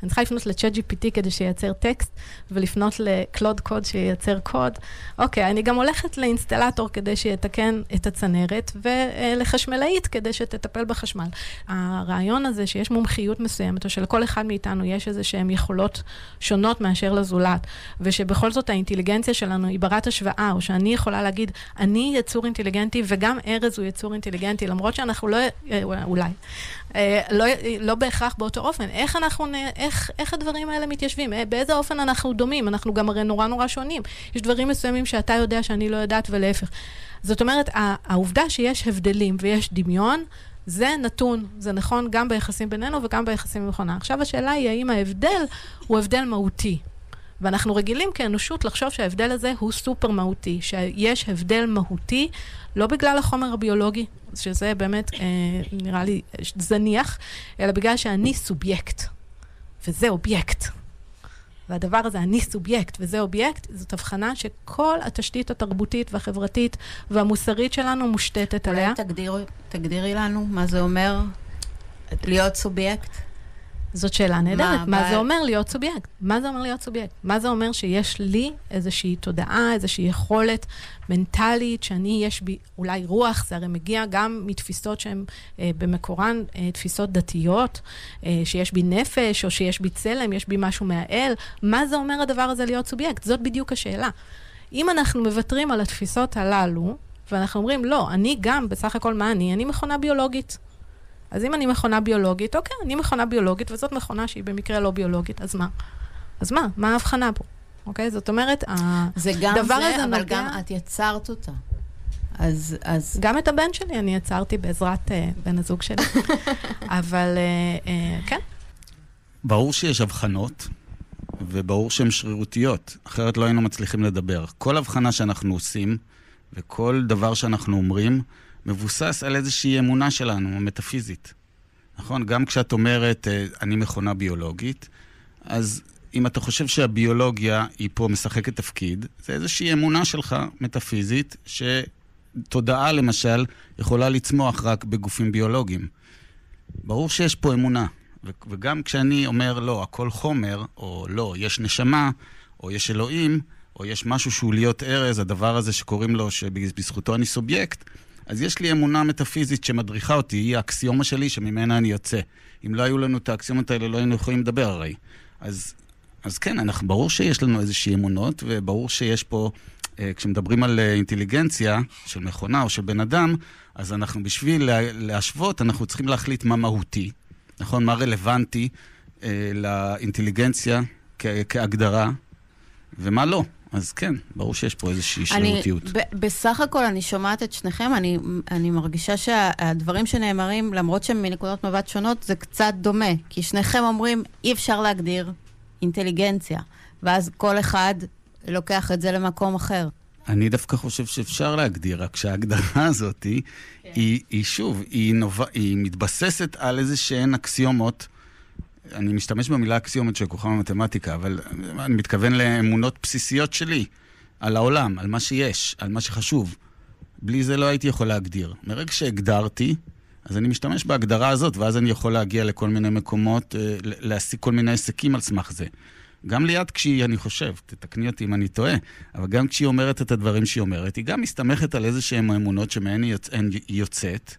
אני צריכה לפנות ל-Chat GPT כדי שייצר טקסט, ולפנות לקלוד קוד שייצר קוד. אוקיי, אני גם הולכת לאינסטלטור כדי שיתקן את הצנרת, ולחשמלאית כדי שתטפל בחשמל. הרעיון הזה שיש מומחיות מסוימת, או שלכל אחד מאיתנו יש איזה שהן יכולות שונות מאשר לזולת, ושבכל זאת האינטליגנציה שלנו היא ברת השוואה, או שאני יכולה להגיד, אני יצור אינטליגנטי, וגם ארז הוא יצור אינטליגנטי, למרות שאנחנו אולי, לא בהכרח באותו אופן. איך הדברים האלה מתיישבים? באיזה אופן אנחנו דומים? אנחנו גם הרי נורא שונים. יש דברים מסוימים שאתה יודע שאני לא יודעת ולהפך. זאת אומרת, העובדה שיש הבדלים ויש דמיון, זה נתון, זה נכון גם ביחסים בינינו וגם ביחסים במכונה. עכשיו השאלה היא האם ההבדל הוא הבדל מהותי. ואנחנו רגילים כאנושות לחשוב שההבדל הזה הוא סופר מהותי, שיש הבדל מהותי, לא בגלל החומר הביולוגי, שזה באמת נראה לי זניח, אלא בגלל שאני סובייקט, וזה אובייקט. והדבר הזה, אני סובייקט וזה אובייקט, זאת הבחנה שכל התשתית התרבותית והחברתית והמוסרית שלנו מושתתת עליה. תגדירי לנו מה זה אומר להיות סובייקט? זאת שאלה נהדרת. מה זה אומר להיות סובייקט? מה זה אומר להיות סובייקט? מה זה אומר שיש לי איזושהי תודעה, איזושהי יכולת מנטלית, שאני יש בי אולי רוח, זה הרי מגיע גם מתפיסות שהן במקורן תפיסות דתיות, שיש בי נפש או שיש בי צלם, יש בי משהו מהאל. מה זה אומר הדבר הזה להיות סובייקט? זאת בדיוק השאלה. אם אנחנו מוותרים על התפיסות הללו, ואנחנו אומרים, לא, אני גם, בסך הכל מה אני מכונה ביולוגית. אז אם אני מכונה ביולוגית, אוקיי, אני מכונה ביולוגית, וזאת מכונה שהיא במקרה לא ביולוגית, אז מה? אז מה? מה ההבחנה פה? אוקיי? זאת אומרת, זה גם זה, אבל גם את יצרת אותה. אז גם את הבן שלי אני יצרתי בעזרת בן הזוג שלי. אבל, כן. ברור שיש הבחנות, וברור שהן שרירותיות. אחרת לא היינו מצליחים לדבר. כל הבחנה שאנחנו עושים, וכל דבר שאנחנו אומרים, מבוסס על איזושהי אמונה שלנו, מטאפיזית. נכון? גם כשאת אומרת, אני מכונה ביולוגית, אז אם אתה חושב שהביולוגיה היא פה משחקת תפקיד, זה איזושהי אמונה שלך, מטאפיזית, שתודעה למשל יכולה לצמוח רק בגופים ביולוגיים. ברור שיש פה אמונה. וגם כשאני אומר, לא, הכל חומר, או לא, יש נשמה, או יש אלוהים, או יש משהו שהוא להיות ארז, הדבר הזה שקוראים לו, שבזכותו אני סובייקט, אז יש לי אמונה מטאפיזית שמדריכה אותי, היא האקסיומה שלי שממנה אני יוצא. אם לא היו לנו את האקסיומות האלה, לא היינו יכולים לדבר הרי. אז כן, ברור שיש לנו איזושהי אמונות, וברור שיש פה, כשמדברים על אינטליגנציה של מכונה או של בן אדם, אז אנחנו בשביל להשוות, אנחנו צריכים להחליט מה מהותי, נכון? מה רלוונטי לאינטליגנציה כהגדרה, ומה לא. אז כן, ברור שיש פה איזושהי שרירותיות. בסך הכל אני שומעת את שניכם, אני מרגישה שהדברים שנאמרים, למרות שהם מנקודות מבט שונות, זה קצת דומה. כי שניכם אומרים, אי אפשר להגדיר אינטליגנציה, ואז כל אחד לוקח את זה למקום אחר. אני דווקא חושב שאפשר להגדיר, רק שההגדרה הזאת היא שוב, היא מתבססת על איזה שהן אקסיומות, אני משתמש במילה אקסיומות של כוכב המתמטיקה, אבל אני מתכוון לאמונות בסיסיות שלי, על העולם, על מה שיש, על מה שחשוב. בלי זה לא הייתי יכול להגדיר. מרגע שהגדרתי, אז אני משתמש בהגדרה הזאת, ואז אני יכול להגיע לכל מיני מקומות, להשיג כל מיני עסקים על סמך זה. גם ליד כשהיא, אני חושב, תתקני אותי אם אני טועה, אבל גם כשהיא אומרת את הדברים שהיא אומרת, היא גם מסתמכת על איזשהם האמונות שמהן היא יוצאת,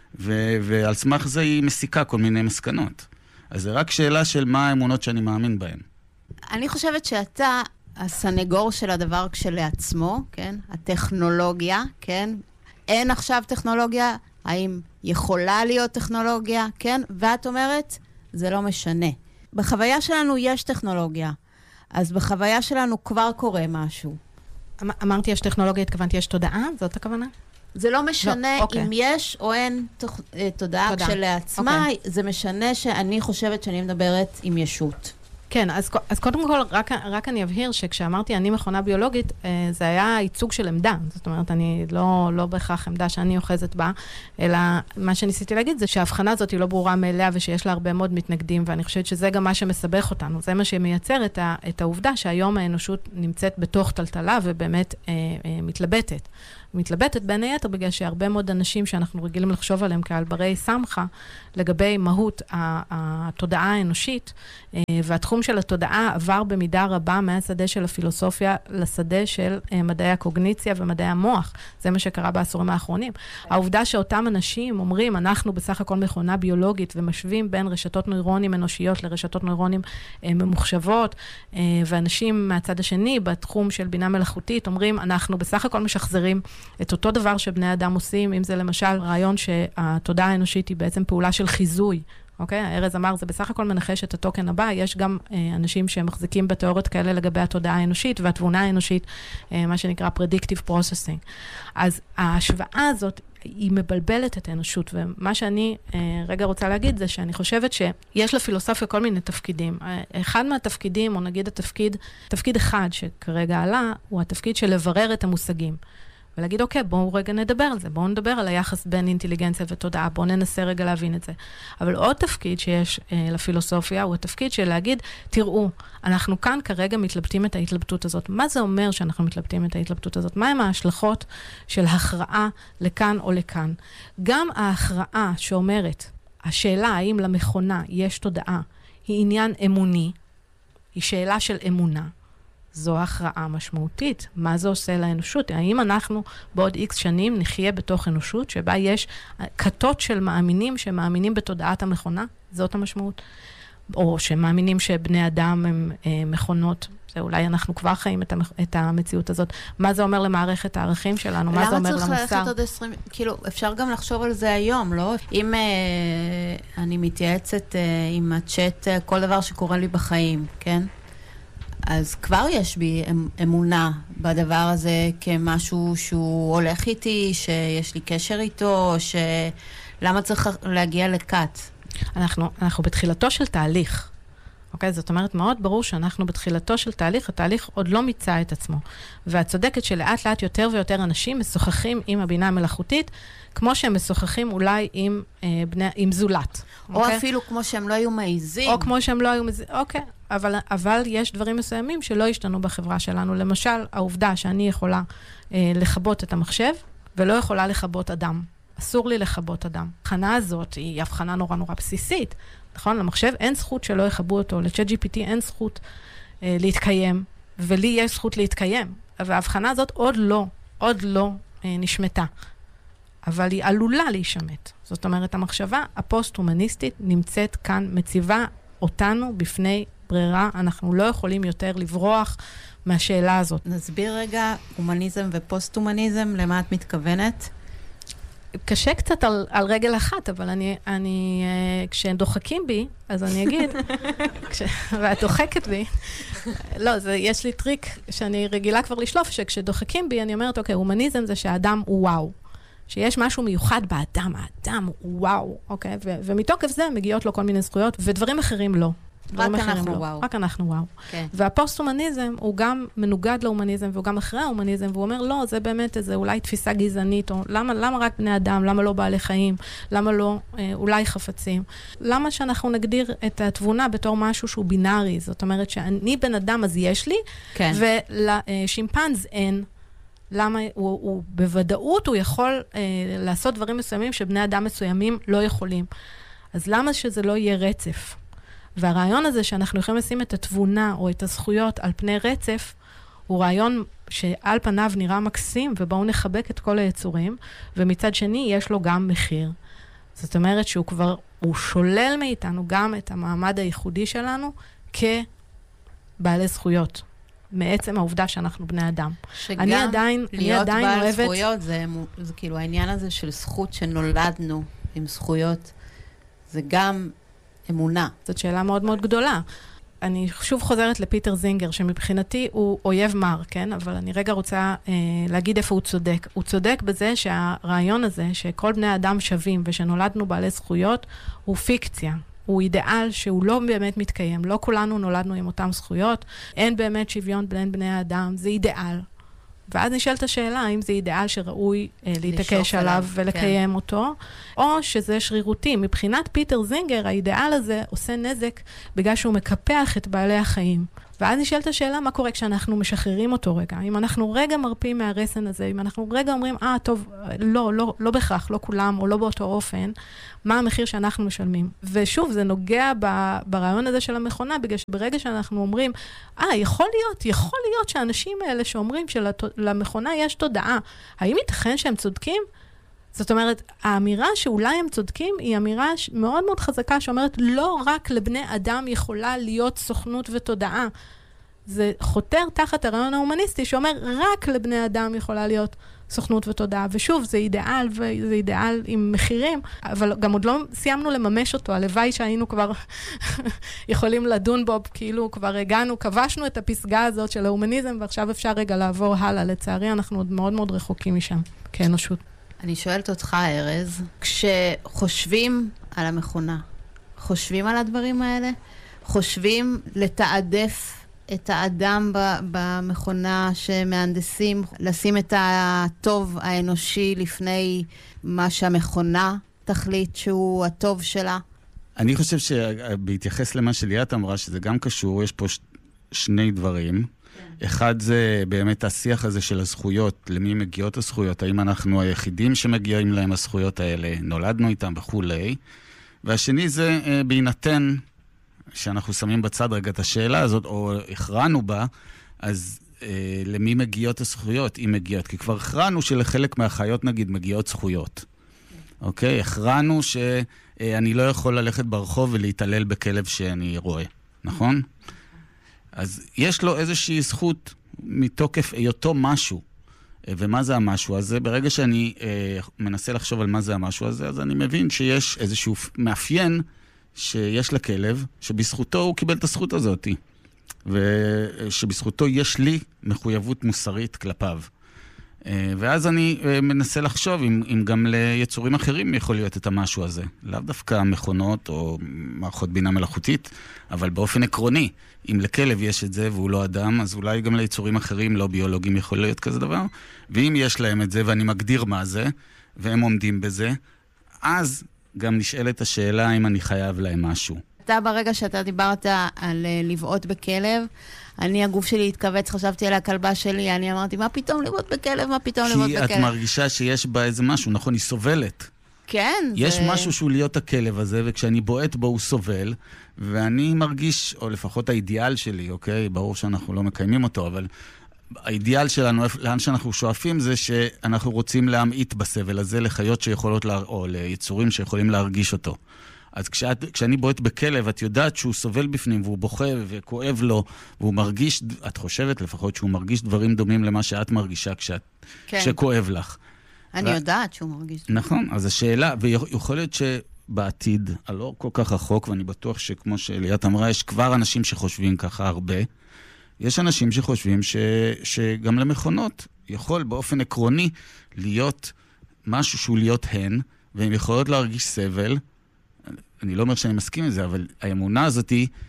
ועל סמך זה היא מסיקה כל מיני מסקנות. אז זה רק שאלה של מה האמונות שאני מאמין בהן. אני חושבת שאתה הסנגור של הדבר כשלעצמו, כן? הטכנולוגיה, כן? אין עכשיו טכנולוגיה, האם יכולה להיות טכנולוגיה, כן? ואת אומרת, זה לא משנה. בחוויה שלנו יש טכנולוגיה, אז בחוויה שלנו כבר קורה משהו. אמרתי יש טכנולוגיה, התכוונתי יש תודעה? זאת הכוונה? זה לא משנה אם יש או אין תודעה כשלעצמה, זה משנה שאני חושבת שאני מדברת עם ישות. כן, אז קודם כל, רק אני אבהיר שכשאמרתי אני מכונה ביולוגית, זה היה ייצוג של עמדה. זאת אומרת, אני לא בהכרח עמדה שאני אוחזת בה, אלא מה שניסיתי להגיד זה שההבחנה הזאת היא לא ברורה מאליה, ושיש לה הרבה מאוד מתנגדים, ואני חושבת שזה גם מה שמסבך אותנו. זה מה שמייצר את העובדה שהיום האנושות נמצאת בתוך טלטלה, ובאמת מתלבטת. מתלבטת בין היתר, בגלל שהרבה מאוד אנשים שאנחנו רגילים לחשוב עליהם כעל ברי סמכה, לגבי מהות התודעה האנושית, והתחום של התודעה עבר במידה רבה מהשדה של הפילוסופיה לשדה של מדעי הקוגניציה ומדעי המוח. זה מה שקרה בעשורים האחרונים. העובדה שאותם אנשים אומרים, אנחנו בסך הכל מכונה ביולוגית, ומשווים בין רשתות נוירונים אנושיות לרשתות נוירונים ממוחשבות, ואנשים מהצד השני, בתחום של בינה מלאכותית, אומרים, אנחנו בסך הכל משחזרים את אותו דבר שבני אדם עושים, אם זה למשל רעיון שהתודעה האנושית היא בעצם פעולה של חיזוי. אוקיי? ארז אמר, זה בסך הכל מנחש את הטוקן הבא. יש גם אנשים שמחזיקים בתיאוריות כאלה לגבי התודעה האנושית והתבונה האנושית, מה שנקרא predictive processing. אז ההשוואה הזאת היא מבלבלת את האנושות, ומה שאני רגע רוצה להגיד זה שאני חושבת שיש לפילוסופיה כל מיני תפקידים. אחד מהתפקידים, או נגיד תפקיד אחד שכרגע עלה, הוא התפקיד של לברר את המושגים. ולהגיד, אוקיי, בואו רגע נדבר על זה, בואו נדבר על היחס בין אינטליגנציה ותודעה, בואו ננסה רגע להבין את זה. אבל עוד תפקיד שיש לפילוסופיה, הוא התפקיד של להגיד, תראו, אנחנו כאן כרגע מתלבטים את ההתלבטות הזאת. מה זה אומר שאנחנו מתלבטים את ההתלבטות הזאת? מה הם ההשלכות של הכרעה לכאן או לכאן? גם ההכרעה שאומרת, השאלה האם למכונה יש תודעה, היא עניין אמוני, היא שאלה של אמונה. זו הכרעה משמעותית. מה זה עושה לאנושות? האם אנחנו בעוד X שנים נחיה בתוך אנושות שבה יש כתות של מאמינים שמאמינים בתודעת המכונה? זאת המשמעות. או שמאמינים שבני אדם הם מכונות. זה אולי אנחנו כבר חיים את המציאות הזאת. מה זה אומר למערכת הערכים שלנו? מה זה אומר למוסר? למה צריך ללכת עוד 20... כאילו, אפשר גם לחשוב על זה היום, לא? אם אני מתייעצת עם הצ'אט, כל דבר שקורה לי בחיים, כן? אז כבר יש בי אמונה בדבר הזה כמשהו שהוא הולך איתי, שיש לי קשר איתו, למה צריך להגיע לקאט? אנחנו בתחילתו של תהליך. אוקיי? זאת אומרת, מאוד ברור שאנחנו בתחילתו של תהליך, התהליך עוד לא מיצה את עצמו. ואת צודקת שלאט לאט יותר ויותר אנשים משוחחים עם הבינה המלאכותית, כמו שהם משוחחים אולי עם זולת. או אוקיי? אפילו כמו שהם לא היו מעיזים. או כמו שהם לא היו מעיזים, אוקיי. אבל יש דברים מסוימים שלא השתנו בחברה שלנו. למשל, העובדה שאני יכולה לחבות את המחשב, ולא יכולה לחבות אדם. אסור לי לחבות אדם. ההבחנה הזאת היא הבחנה נורא נורא בסיסית. נכון? למחשב אין זכות שלא יחבו אותו. ל-ChatGPT אין זכות להתקיים, ולי יש זכות להתקיים. וההבחנה הזאת עוד לא נשמתה. אבל היא עלולה להישמט. זאת אומרת, המחשבה הפוסט-הומניסטית נמצאת כאן, מציבה אותנו בפני ברירה. אנחנו לא יכולים יותר לברוח מהשאלה הזאת. נסביר רגע, הומניזם ופוסט-הומניזם, למה את מתכוונת? קשה קצת על רגל אחת, אבל כשדוחקים בי, אז אני אגיד, ואת דוחקת בי, לא, יש לי טריק שאני רגילה כבר לשלוף, שכשדוחקים בי, אני אומרת, אוקיי, הומניזם זה שהאדם הוא וואו. שיש משהו מיוחד באדם, האדם הוא וואו, אוקיי? ומתוקף זה מגיעות לו כל מיני זכויות, ודברים אחרים לא. רק אנחנו וואו. רק אנחנו וואו. והפוסט-הומניזם הוא גם מנוגד להומניזם, והוא גם אחרי ההומניזם, והוא אומר, לא, זה באמת איזה אולי תפיסה גזענית, או למה רק בני אדם, למה לא בעלי חיים, למה לא אולי חפצים? למה שאנחנו נגדיר את התבונה בתור משהו שהוא בינארי? זאת אומרת שאני בן אדם אז יש לי, ולשימפנז אין. למה הוא בוודאות הוא יכול לעשות דברים מסוימים שבני אדם מסוימים לא יכולים. אז למה שזה לא יהיה רצף? והרעיון הזה שאנחנו יכולים לשים את התבונה או את הזכויות על פני רצף, הוא רעיון שעל פניו נראה מקסים, ובואו נחבק את כל היצורים, ומצד שני יש לו גם מחיר. זאת אומרת שהוא כבר, הוא שולל מאיתנו גם את המעמד הייחודי שלנו כבעלי זכויות. מעצם העובדה שאנחנו בני אדם. שגם להיות בעל זכויות, זה כאילו העניין הזה של זכות שנולדנו עם זכויות, זה גם אמונה. זאת שאלה מאוד מאוד גדולה. אני שוב חוזרת לפיטר זינגר, שמבחינתי הוא אויב מר, כן? אבל אני רגע רוצה להגיד איפה הוא צודק. הוא צודק בזה שהרעיון הזה, שכל בני האדם שווים ושנולדנו בעלי זכויות, הוא פיקציה. הוא אידיאל שהוא לא באמת מתקיים. לא כולנו נולדנו עם אותם זכויות. אין באמת שוויון בין בני האדם. זה אידיאל. ואז נשאלת השאלה, האם זה אידיאל שראוי להתעקש עליו ולקיים אותו, או שזה שרירותי. מבחינת פיטר זינגר, האידיאל הזה עושה נזק בגלל שהוא מקפח את בעלי החיים. ואז נשאלת השאלה, מה קורה כשאנחנו משחררים אותו רגע? אם אנחנו רגע מרפים מהרסן הזה, אם אנחנו רגע אומרים, טוב, לא בהכרח, לא כולם, או לא באותו אופן, מה המחיר שאנחנו משלמים? ושוב, זה נוגע ברעיון הזה של המכונה, בגלל שברגע שאנחנו אומרים, יכול להיות שהאנשים האלה שאומרים שלמכונה יש תודעה, האם ייתכן שהם צודקים? זאת אומרת, האמירה שאולי הם צודקים, היא אמירה מאוד מאוד חזקה, שאומרת, לא רק לבני אדם יכולה להיות סוכנות ותודעה. זה חותר תחת הרעיון ההומניסטי, שאומר, רק לבני אדם יכולה להיות סוכנות ותודעה. ושוב, זה אידיאל, וזה אידיאל עם מחירים, אבל גם עוד לא סיימנו לממש אותו. הלוואי שהיינו כבר יכולים לדון בו, כאילו כבר הגענו, כבשנו את הפסגה הזאת של ההומניזם, ועכשיו אפשר רגע לעבור הלאה. לצערי, אנחנו עוד מאוד מאוד רחוקים משם, כאנושות. אני שואלת אותך, ארז, כשחושבים על המכונה, חושבים על הדברים האלה? חושבים לתעדף את האדם במכונה שמהנדסים, לשים את הטוב האנושי לפני מה שהמכונה תחליט שהוא הטוב שלה? אני חושב שבהתייחס למה שליאת אמרה, שזה גם קשור, יש פה שני דברים. אחד זה באמת השיח הזה של הזכויות, למי מגיעות הזכויות, האם אנחנו היחידים שמגיעים להם הזכויות האלה, נולדנו איתם וכולי. והשני זה בהינתן שאנחנו שמים בצד רגע את השאלה הזאת, או הכרענו בה, אז למי מגיעות הזכויות, אם מגיעות? כי כבר הכרענו שלחלק מהחיות נגיד מגיעות זכויות. אוקיי? הכרענו שאני לא יכול ללכת ברחוב ולהתעלל בכלב שאני רואה. נכון? אז יש לו איזושהי זכות מתוקף היותו משהו. ומה זה המשהו הזה? ברגע שאני מנסה לחשוב על מה זה המשהו הזה, אז אני מבין שיש איזשהו מאפיין שיש לכלב, שבזכותו הוא קיבל את הזכות הזאת. ושבזכותו יש לי מחויבות מוסרית כלפיו. ואז אני מנסה לחשוב אם גם ליצורים אחרים יכול להיות את המשהו הזה. לאו דווקא מכונות או מערכות בינה מלאכותית, אבל באופן עקרוני, אם לכלב יש את זה והוא לא אדם, אז אולי גם ליצורים אחרים לא ביולוגיים יכול להיות כזה דבר. ואם יש להם את זה ואני מגדיר מה זה, והם עומדים בזה, אז גם נשאלת השאלה אם אני חייב להם משהו. אתה ברגע שאתה דיברת על לבעוט בכלב, הגוף שלי התכווץ, חשבתי על הכלבה שלי, אני אמרתי, מה פתאום לבעוט בכלב? מה פתאום לבעוט בכלב? כי את מרגישה שיש בה איזה משהו, נכון, היא סובלת. כן. יש משהו שהוא להיות הכלב הזה, וכשאני בועט בו הוא סובל, ואני מרגיש, או לפחות האידיאל שלי, אוקיי? ברור שאנחנו לא מקיימים אותו, אבל האידיאל שלנו, לאן שאנחנו שואפים, זה שאנחנו רוצים להמעיט בסבל הזה לחיות שיכולות, או ליצורים שיכולים להרגיש אותו. אז כשאני בועט בכלב, את יודעת שהוא סובל בפנים, והוא בוכה וכואב לו, והוא מרגיש, את חושבת לפחות שהוא מרגיש דברים דומים למה שאת מרגישה כשכואב לך. אני יודעת שהוא מרגיש. נכון, אז השאלה, ויכול להיות שבעתיד, הלא כל כך רחוק, ואני בטוח שכמו שליאת אמרה, יש כבר אנשים שחושבים ככה הרבה, יש אנשים שחושבים שגם למכונות יכול באופן עקרוני להיות משהו שהוא להיות הן, והן יכולות להרגיש סבל. אני לא אומר שאני מסכים עם זה, אבל האמונה הזאת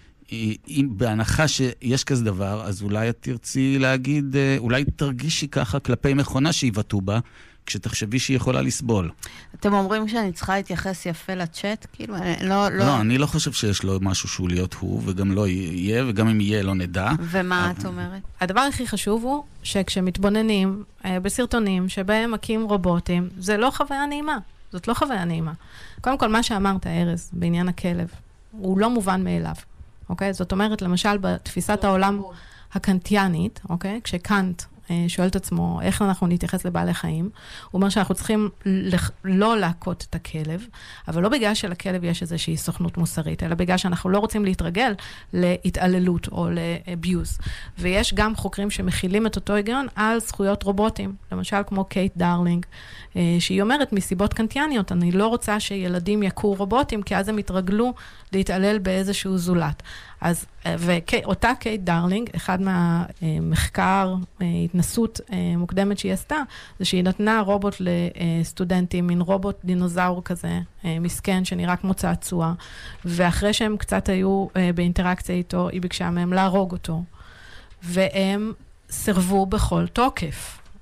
היא בהנחה שיש כזה דבר, אז אולי את תרצי להגיד, אולי תרגישי ככה כלפי מכונה שיבטאו בה, כשתחשבי שהיא יכולה לסבול. אתם אומרים שאני צריכה להתייחס יפה לצ'אט? כאילו, לא, אני לא חושב שיש לו משהו שהוא להיות הוא, וגם לא יהיה, וגם אם יהיה לא נדע. ומה את אומרת? הדבר הכי חשוב הוא שכשמתבוננים בסרטונים שבהם מקים רובוטים, זה לא חוויה נעימה. זאת לא חוויה נעימה. קודם כל, מה שאמרת, ארז, בעניין הכלב, הוא לא מובן מאליו. אוקיי? זאת אומרת, למשל, בתפיסת העולם הקנטיאנית, אוקיי? כשקאנט שואל את עצמו איך אנחנו נתייחס לבעלי חיים, הוא אומר שאנחנו צריכים לא להכות את הכלב, אבל לא בגלל שלכלב יש איזושהי סוכנות מוסרית, אלא בגלל שאנחנו לא רוצים להתרגל להתעללות או לאביוז. ויש גם חוקרים שמכילים את אותו היגיון על זכויות רובוטים, למשל כמו קייט דארלינג, שהיא אומרת מסיבות קנטיאניות, אני לא רוצה שילדים יכו רובוטים, כי אז הם יתרגלו להתעלל באיזשהו זולת. אז, ואותה קייט דארלינג, אחד מהמחקר, התנסות מוקדמת שהיא עשתה, זה שהיא נתנה רובוט לסטודנטים, מין רובוט דינוזאור כזה, מסכן, שנראה כמו צעצוע, ואחרי שהם קצת היו באינטראקציה איתו, היא ביקשה מהם להרוג אותו, והם סרבו בכל תוקף.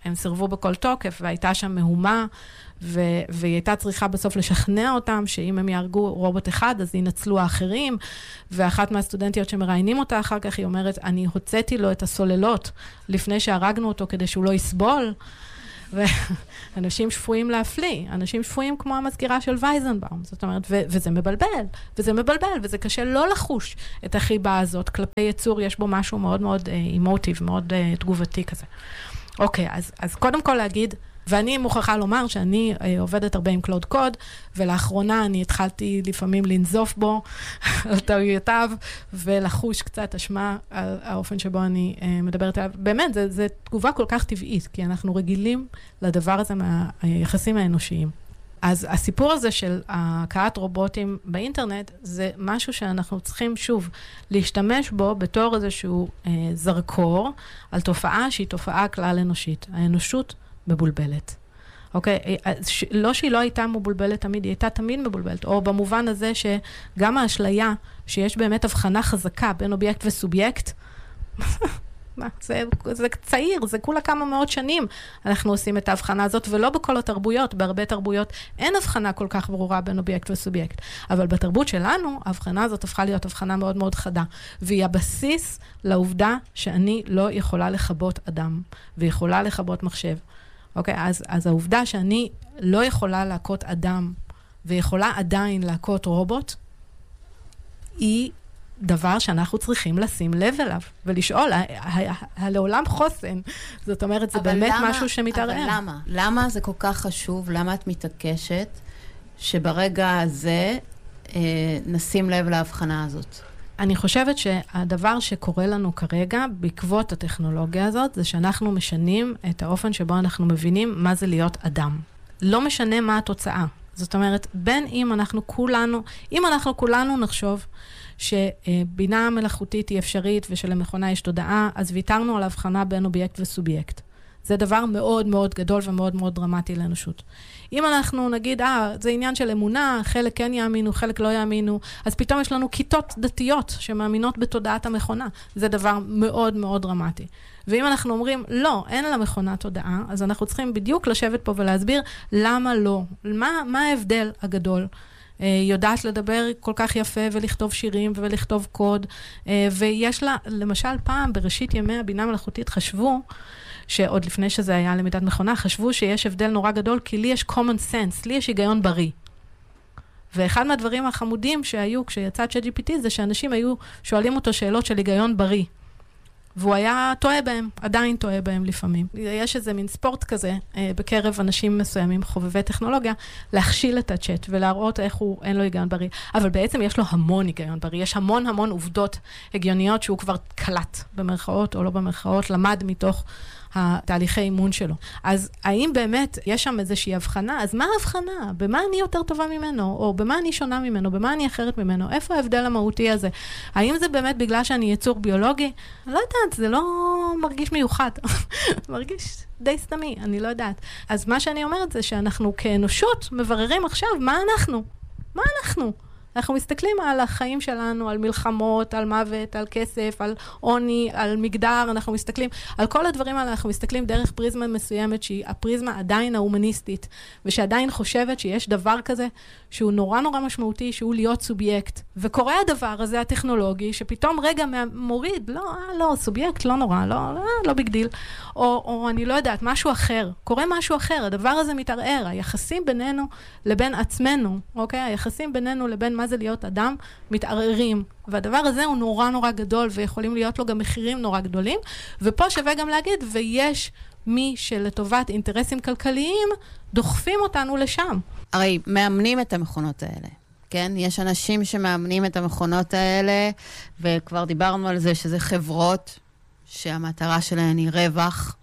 הם סירבו בכל תוקף, והייתה שם מהומה, והיא הייתה צריכה בסוף לשכנע אותם, שאם הם יהרגו רובוט אחד, אז ינצלו האחרים, ואחת מהסטודנטיות שמראיינים אותה אחר כך, היא אומרת, אני הוצאתי לו את הסוללות, לפני שהרגנו אותו, כדי שהוא לא יסבול, ואנשים שפויים להפליא, אנשים שפויים כמו המזכירה של וייזנבאום, זאת אומרת, וזה מבלבל, וזה קשה לא לחוש את החיבה הזאת, כלפי יצור יש בו משהו מאוד מאוד אימוטיב, מאוד תגובתי כזה. אוקיי, אז קודם כל להגיד, ואני מוכרחה לומר שאני עובדת הרבה עם קלוד קוד, ולאחרונה אני התחלתי לפעמים לנזוף בו על טעויותיו, ולחוש קצת אשמה על האופן שבו אני מדברת עליו. באמת, זו תגובה כל כך טבעית, כי אנחנו רגילים לדבר הזה מהיחסים האנושיים. אז הסיפור הזה של הקעת רובוטים באינטרנט, זה משהו שאנחנו צריכים שוב להשתמש בו בתור איזשהו זרקור, על תופעה שהיא תופעה כלל אנושית. האנושות מבולבלת. אוקיי? לא שהיא לא הייתה מבולבלת תמיד, היא הייתה תמיד מבולבלת. או במובן הזה שגם האשליה, שיש באמת הבחנה חזקה בין אובייקט וסובייקט, זה צעיר, זה כולה כמה מאות שנים אנחנו עושים את ההבחנה הזאת, ולא בכל התרבויות, בהרבה תרבויות אין הבחנה כל כך ברורה בין אובייקט וסובייקט. אבל בתרבות שלנו, ההבחנה הזאת הפכה להיות הבחנה מאוד מאוד חדה, והיא הבסיס לעובדה שאני לא יכולה לחבות אדם, ויכולה לחבות מחשב. אוקיי, אז העובדה שאני לא יכולה להכות אדם, ויכולה עדיין להכות רובוט, היא דבר שאנחנו צריכים לשים לב אליו, ולשאול, לעולם חוסן. זאת אומרת, זה באמת משהו שמתערער. אבל למה? למה זה כל כך חשוב? למה את מתעקשת שברגע הזה נשים לב להבחנה הזאת? אני חושבת שהדבר שקורה לנו כרגע, בעקבות הטכנולוגיה הזאת, זה שאנחנו משנים את האופן שבו אנחנו מבינים מה זה להיות אדם. לא משנה מה התוצאה. זאת אומרת, בין אם אנחנו כולנו נחשוב שבינה מלאכותית היא אפשרית ושלמכונה יש תודעה, אז ויתרנו על הבחנה בין אובייקט וסובייקט. זה דבר מאוד מאוד גדול ומאוד מאוד דרמטי לאנושות. אם אנחנו נגיד, זה עניין של אמונה, חלק כן יאמינו, חלק לא יאמינו, אז פתאום יש לנו כיתות דתיות שמאמינות בתודעת המכונה. זה דבר מאוד מאוד דרמטי. ואם אנחנו אומרים, לא, אין למכונה תודעה, אז אנחנו צריכים בדיוק לשבת פה ולהסביר למה לא. מה ההבדל הגדול? יודעת לדבר כל כך יפה ולכתוב שירים ולכתוב קוד, ויש לה, למשל פעם בראשית ימי הבינה מלאכותית חשבו, שעוד לפני שזה היה למידת מכונה, חשבו שיש הבדל נורא גדול, כי לי יש common sense, לי יש היגיון בריא. ואחד מהדברים החמודים שהיו כשיצא ChatGPT, זה שאנשים היו שואלים אותו שאלות של היגיון בריא. והוא היה טועה בהם, עדיין טועה בהם לפעמים. יש איזה מין ספורט כזה, בקרב אנשים מסוימים, חובבי טכנולוגיה, להכשיל את הצ'אט ולהראות איך אין לו היגיון בריא. אבל בעצם יש לו המון היגיון בריא. יש המון עובדות הגיוניות שהוא כבר קלט, במרכאות או לא במרכאות, למד מתוך התהליכי אימון שלו. אז האם באמת יש שם איזושהי הבחנה? אז מה ההבחנה? במה אני יותר טובה ממנו? או במה אני שונה ממנו? במה אני אחרת ממנו? איפה ההבדל המהותי הזה? האם זה באמת בגלל שאני יצור ביולוגי? אני לא יודעת, זה לא מרגיש מיוחד. מרגיש די סתמי, אני לא יודעת. אז מה שאני אומרת זה שאנחנו כאנושות מבררים עכשיו מה אנחנו. מה אנחנו? אנחנו מסתכלים על החיים שלנו, על מלחמות, על מוות, על כסף, על עוני, על מגדר, אנחנו מסתכלים, על כל הדברים האלה אנחנו מסתכלים דרך פריזמה מסוימת, שהיא הפריזמה עדיין ההומניסטית, ושעדיין חושבת שיש דבר כזה, שהוא נורא משמעותי, שהוא להיות סובייקט. וקורה הדבר הזה, הטכנולוגי, שפתאום רגע מוריד, לא, סובייקט, לא נורא, לא ביג דיל, או אני לא יודעת, משהו אחר, קורה משהו אחר, הדבר הזה מתערער, היחסים בינינו לבין עצמנו, אוקיי? היחסים בינינו לבין מה זה להיות אדם, מתערערים. והדבר הזה הוא נורא גדול, ויכולים להיות לו גם מחירים נורא גדולים. ופה שווה גם להגיד, ויש מי שלטובת אינטרסים כלכליים, דוחפים אותנו לשם. הרי מאמנים את המכונות האלה. כן? יש אנשים שמאמנים את המכונות האלה, וכבר דיברנו על זה שזה חברות, שהמטרה שלהן היא רווח.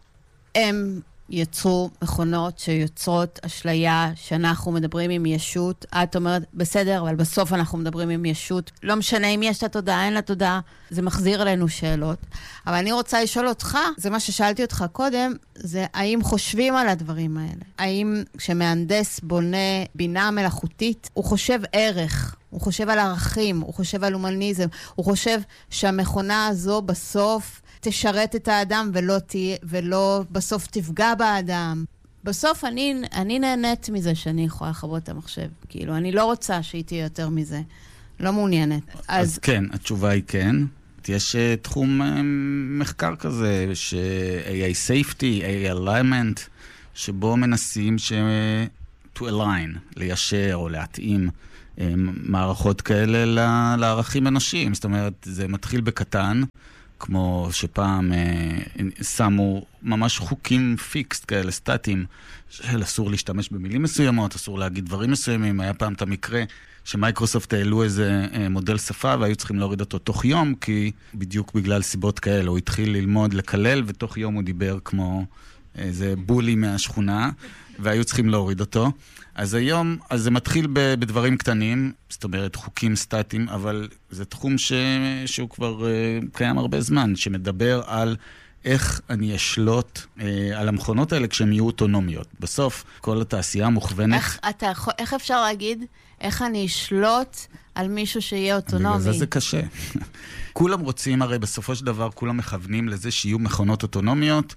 הם יצרו מכונות שיוצרות אשליה שאנחנו מדברים עם ישות. את אומרת, בסדר, אבל בסוף אנחנו מדברים עם ישות. לא משנה אם יש לה תודעה, אין לה תודעה. זה מחזיר אלינו שאלות. אבל אני רוצה לשאול אותך, זה מה ששאלתי אותך קודם, זה האם חושבים על הדברים האלה? האם כשמהנדס בונה בינה מלאכותית, הוא חושב ערך הוא חושב על ערכים, הוא חושב על הומניזם, הוא חושב שהמכונה הזו בסוף תשרת את האדם ולא בסוף תפגע באדם. בסוף אני נהנית מזה שאני יכולה לחוות את המחשב. כאילו, אני לא רוצה שהיא תהיה יותר מזה. לא מעוניינת. אז כן, התשובה היא כן. יש תחום מחקר כזה, ש-AI Safety, AI Alignment, שבו מנסים to align, ליישר או להתאים מערכות כאלה לערכים אנושיים. זאת אומרת, זה מתחיל בקטן, כמו שפעם שמו ממש חוקים פיקסט כאלה, סטטיים, של אסור להשתמש במילים מסוימות, אסור להגיד דברים מסוימים. היה פעם את המקרה שמייקרוסופט העלו איזה מודל שפה והיו צריכים להוריד אותו תוך יום, כי בדיוק בגלל סיבות כאלה הוא התחיל ללמוד לקלל, ותוך יום הוא דיבר כמו איזה בולי מהשכונה, והיו צריכים להוריד אותו. אז היום, אז זה מתחיל בדברים קטנים, זאת אומרת חוקים סטטיים, אבל זה תחום שהוא כבר קיים הרבה זמן, שמדבר על איך אני אשלוט על המכונות האלה כשהן יהיו אוטונומיות. בסוף, כל התעשייה מוכוונת... איך אפשר להגיד, איך אני אשלוט על מישהו שיהיה אוטונומי? בגלל זה קשה. כולם רוצים, הרי בסופו של דבר, כולם מכוונים לזה שיהיו מכונות אוטונומיות,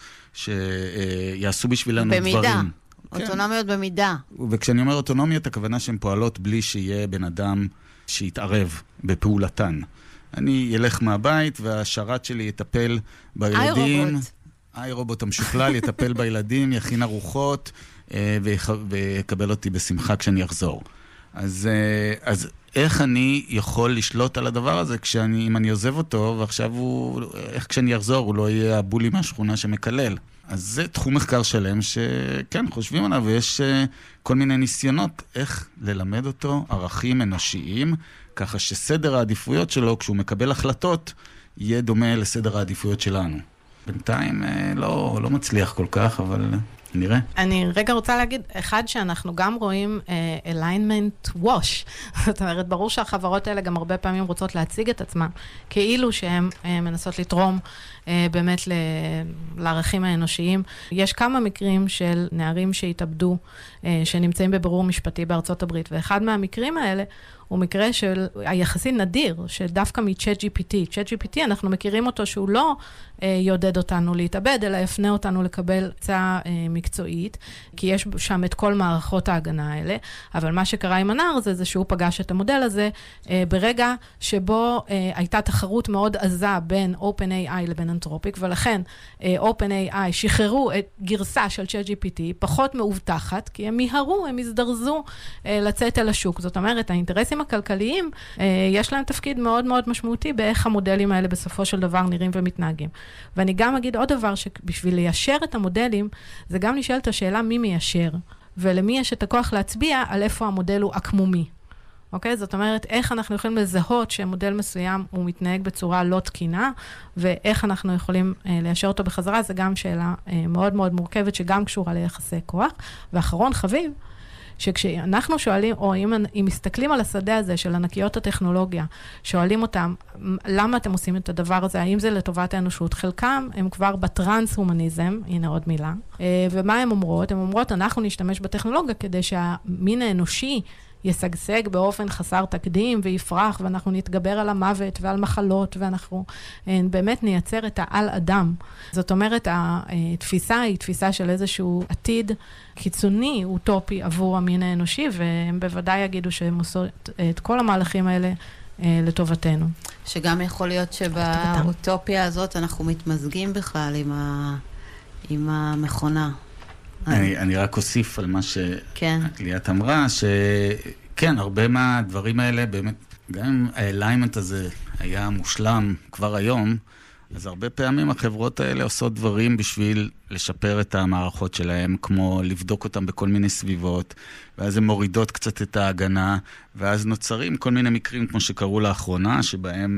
שיעשו בשבילנו במידה. דברים. אוטונומיות במידה. וכשאני אומר אוטונומיות, הכוונה שהן פועלות בלי שיהיה בן אדם שיתערב בפעולתן. אני ילך מהבית והשרת שלי יטפל בילדים. איי-רובוט המשוכלל יטפל בילדים, יכין ארוחות ויקבל אותי בשמחה כשאני אחזור. אז איך אני יכול לשלוט על הדבר הזה אם אני עוזב אותו, ועכשיו איך כשאני אחזור הוא לא יהיה הבולי מהשכונה שמקלל. אז זה תחום מחקר שלם שכן, חושבים עליו, ויש כל מיני ניסיונות איך ללמד אותו ערכים אנושיים, ככה שסדר העדיפויות שלו, כשהוא מקבל החלטות, יהיה דומה לסדר העדיפויות שלנו. בינתיים לא מצליח כל כך, אבל נראה. אני רגע רוצה להגיד, אחד שאנחנו גם רואים alignment wash. זאת אומרת, ברור שהחברות האלה גם הרבה פעמים רוצות להציג את עצמם, כאילו שהן מנסות לתרום באמת לערכים האנושיים. יש כמה מקרים של נערים שהתאבדו, שנמצאים בבירור משפטי בארצות הברית, ואחד מהמקרים האלה הוא מקרה של היחסי נדיר, שדווקא מ-ChatGPT. ChatGPT, אנחנו מכירים אותו שהוא לא יודד אותנו להתאבד, אלא יפנה אותנו לקבל הצעה מקצועית, כי יש שם את כל מערכות ההגנה האלה, אבל מה שקרה עם הנער זה שהוא פגש את המודל הזה, ברגע שבו הייתה תחרות מאוד עזה בין OpenAI לבין אנתרופיק, ולכן OpenAI שחררו את גרסה של ChatGPT, פחות מאובטחת, כי הם מיהרו, הם הזדרזו לצאת אל השוק. זאת אומרת, האינטרסים הכלכליים, יש להם תפקיד מאוד מאוד משמעותי באיך המודלים האלה בסופו של דבר נראים ומתנהגים. ואני גם אגיד עוד דבר, שבשביל ליישר את המודלים, זה גם לשאול את השאלה מי מיישר, ולמי יש את הכוח להצביע על איפה המודל הוא עקמומי. אוקיי? זאת אומרת, איך אנחנו יכולים לזהות שמודל מסוים הוא מתנהג בצורה לא תקינה, ואיך אנחנו יכולים ליישר אותו בחזרה, זה גם שאלה מאוד מאוד מורכבת, שגם קשורה ליחסי כוח. ואחרון חביב, שכשאנחנו שואלים, או אם מסתכלים על השדה הזה של ענקיות הטכנולוגיה, שואלים אותם, למה אתם עושים את הדבר הזה? האם זה לטובת האנושות? חלקם הם כבר בטרנס-הומניזם, הנה עוד מילה. ומה הן אומרות? הן אומרות, אנחנו נשתמש בטכנולוגיה כדי שהמין האנושי יסגסג באופן חסר תקדים ויפרח, ואנחנו נתגבר על המוות ועל מחלות, ואנחנו באמת נייצר את העל אדם. זאת אומרת, התפיסה היא תפיסה של איזשהו עתיד קיצוני, אוטופי עבור המין האנושי, והם בוודאי יגידו שהם עושות את כל המהלכים האלה לטובתנו. שגם יכול להיות שבאוטופיה הזאת אנחנו מתמזגים בכלל עם המכונה. אני רק אוסיף על מה שליאת אמרה, שכן, הרבה מהדברים האלה, באמת, גם אם האליימנט הזה היה מושלם כבר היום, אז הרבה פעמים החברות האלה עושות דברים בשביל לשפר את המערכות שלהם, כמו לבדוק אותם בכל מיני סביבות, ואז הן מורידות קצת את ההגנה, ואז נוצרים כל מיני מקרים, כמו שקראו לאחרונה, שבהם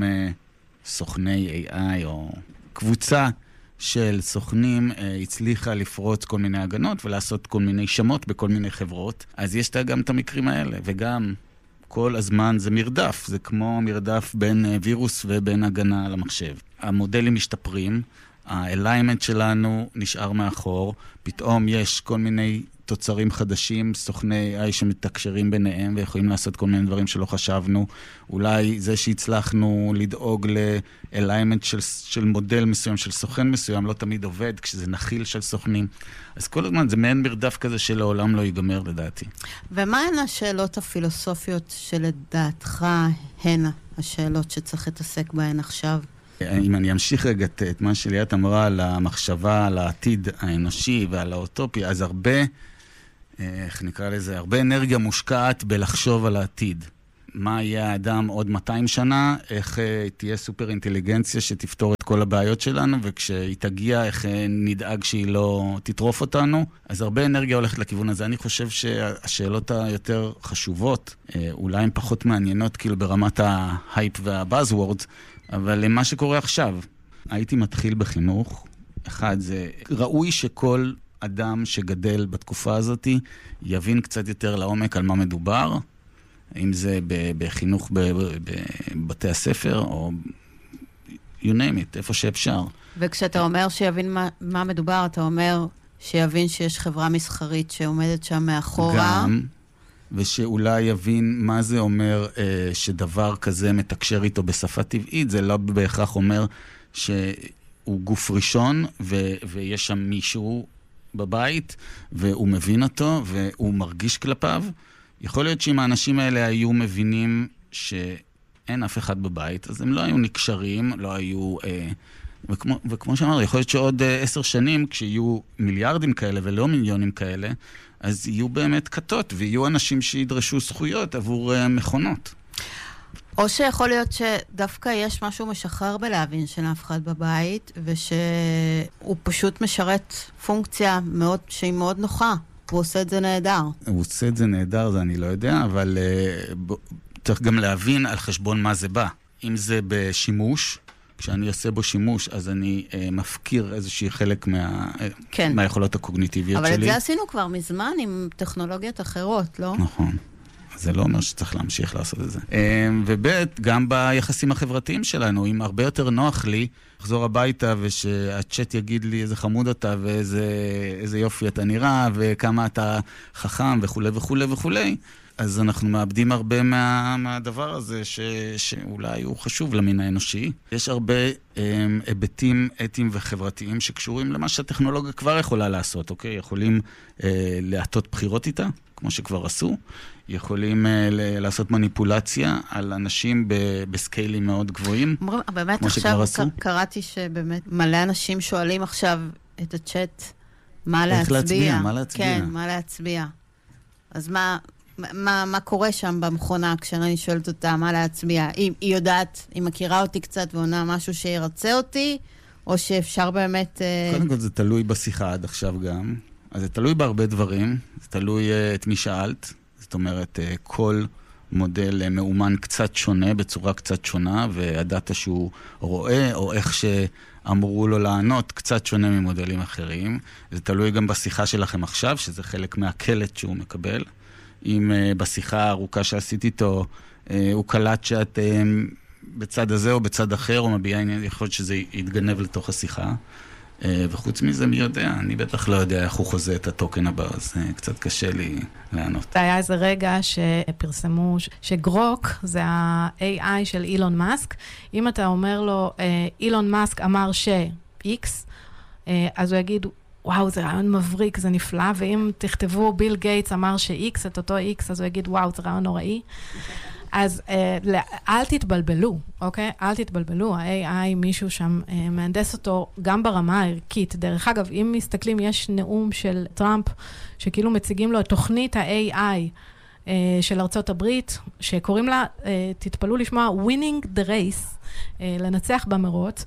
סוכני AI או קבוצה של סוכנים הצליחה לפרוץ כל מיני הגנות ולעשות כל מיני שמות בכל מיני חברות. אז יש גם את המקרים האלה, וגם כל הזמן זה מרדף, זה כמו מרדף בין וירוס ובין הגנה על המחשב. המודלים משתפרים, האליימנט שלנו נשאר מאחור, פתאום יש כל מיני תוצרים חדשים, סוכני AI שמתקשרים ביניהם ויכולים לעשות כל מיני דברים שלא חשבנו. אולי זה שהצלחנו לדאוג לאליימנט של מודל מסוים, של סוכן מסוים, לא תמיד עובד, כשזה נחיל של סוכנים. אז כל הזמן זה מעין מרדף כזה שלעולם לא ייגמר לדעתי. ומה הן השאלות הפילוסופיות שלדעתך הן השאלות שצריך להתעסק בהן עכשיו? אם אני אמשיך רגע את מה שליאת אמרה על המחשבה, על העתיד האנושי ועל האוטופיה, אז הרבה, איך נקרא לזה, הרבה אנרגיה מושקעת בלחשוב על העתיד. מה יהיה האדם עוד 200 שנה, איך תהיה סופר אינטליגנציה שתפתור את כל הבעיות שלנו, וכשהיא תגיע, איך נדאג שהיא לא תטרוף אותנו. אז הרבה אנרגיה הולכת לכיוון הזה. אני חושב שהשאלות היותר חשובות, אולי הן פחות מעניינות, כאילו ברמת ההייפ והבאזוורדס, אבל למה שקורה עכשיו, הייתי מתחיל בחינוך. אחד, זה ראוי שכל אדם שגדל בתקופה הזאת יבין קצת יותר לעומק על מה מדובר, אם זה בחינוך בבתי הספר, או you name it, איפה שאפשר. וכשאתה אומר שיבין מה מדובר, אתה אומר שיבין שיש חברה מסחרית שעומדת שם מאחורה. גם, ושאולי יבין מה זה אומר שדבר כזה מתקשר איתו בשפה טבעית, זה לא בהכרח אומר שהוא גוף ראשון, ויש שם מישהו בבית, והוא מבין אותו, והוא מרגיש כלפיו. יכול להיות שאם האנשים האלה היו מבינים שאין אף אחד בבית, אז הם לא היו נקשרים, לא היו... וכמו שאמר, יכול להיות שעוד 10 שנים, כשיהיו מיליארדים כאלה ולא מיליונים כאלה, אז יהיו באמת כתות, ויהיו אנשים שידרשו זכויות עבור מכונות. או שיכול להיות שדווקא יש משהו משחרר בלהבין שאין אף אחד בבית, ושהוא פשוט משרת פונקציה שהיא מאוד נוחה. הוא עושה את זה נהדר. הוא עושה את זה נהדר, זה אני לא יודע, אבל צריך גם להבין על חשבון מה זה בא. אם זה בשימוש, כשאני עושה בו שימוש, אז אני מפקיר איזושהי חלק מהיכולות הקוגניטיביות שלי. אבל את זה עשינו כבר מזמן עם טכנולוגיות אחרות, לא? נכון. זה לא אומר שצריך להמשיך לעשות את זה. ובית, גם ביחסים החברתיים שלנו, אם הרבה יותר נוח לי לחזור הביתה ושהצ'אט יגיד לי איזה חמוד אתה ואיזה יופי אתה נראה וכמה אתה חכם וכו' וכו' וכו', אז אנחנו מאבדים הרבה מהדבר הזה שאולי הוא חשוב למין האנושי. יש הרבה היבטים אתיים וחברתיים שקשורים למה שהטכנולוגיה כבר יכולה לעשות, אוקיי? יכולים להטות בחירות איתה, כמו שכבר עשו. יכולים לעשות מניפולציה על אנשים בסקיילים מאוד גבוהים, באמת עכשיו קראתי שבאמת מלא אנשים שואלים עכשיו את הצ'אט מה להצביע. איך להצביע, מה להצביע. כן, מה להצביע. אז מה קורה שם במכונה כשאני שואלת אותה מה להצביע? היא יודעת, היא מכירה אותי קצת ועונה משהו שירצה אותי, או שאפשר באמת... קודם כל זה תלוי בשיחה עד עכשיו גם. אז זה תלוי בהרבה דברים. זה תלוי את מי שאלת. זאת אומרת, כל מודל מאומן קצת שונה, בצורה קצת שונה, והדאטה שהוא רואה, או איך שאמרו לו לענות, קצת שונה ממודלים אחרים. זה תלוי גם בשיחה שלכם עכשיו, שזה חלק מהקלט שהוא מקבל. אם בשיחה הארוכה שעשיתי איתו, הוא קלט שאת בצד הזה או בצד אחר, או מביע עניין, יכול להיות שזה יתגנב לתוך השיחה. וחוץ מזה, מי יודע? אני בטח לא יודע איך הוא חוזה את הטוקן הבא, אז קצת קשה לי לענות. היה איזה רגע שפרסמו שגרוק זה ה-AI של אילון מאסק. אם אתה אומר לו, אילון מאסק אמר ש-X, אז הוא יגיד, וואו, זה רעיון מבריק, זה נפלא, ואם תכתבו ביל גייטס אמר ש-X, את אותו X, אז הוא יגיד, וואו, זה רעיון נוראי. אז אל תתבלבלו, אוקיי? אל תתבלבלו, ה-AI, מישהו שם מהנדס אותו גם ברמה הערכית. דרך אגב, אם מסתכלים, יש נאום של טראמפ, שכאילו מציגים לו את תוכנית ה-AI של ארצות הברית, שקוראים לה, תתפלאו לשמוע, Winning the Race, לנצח במרוץ,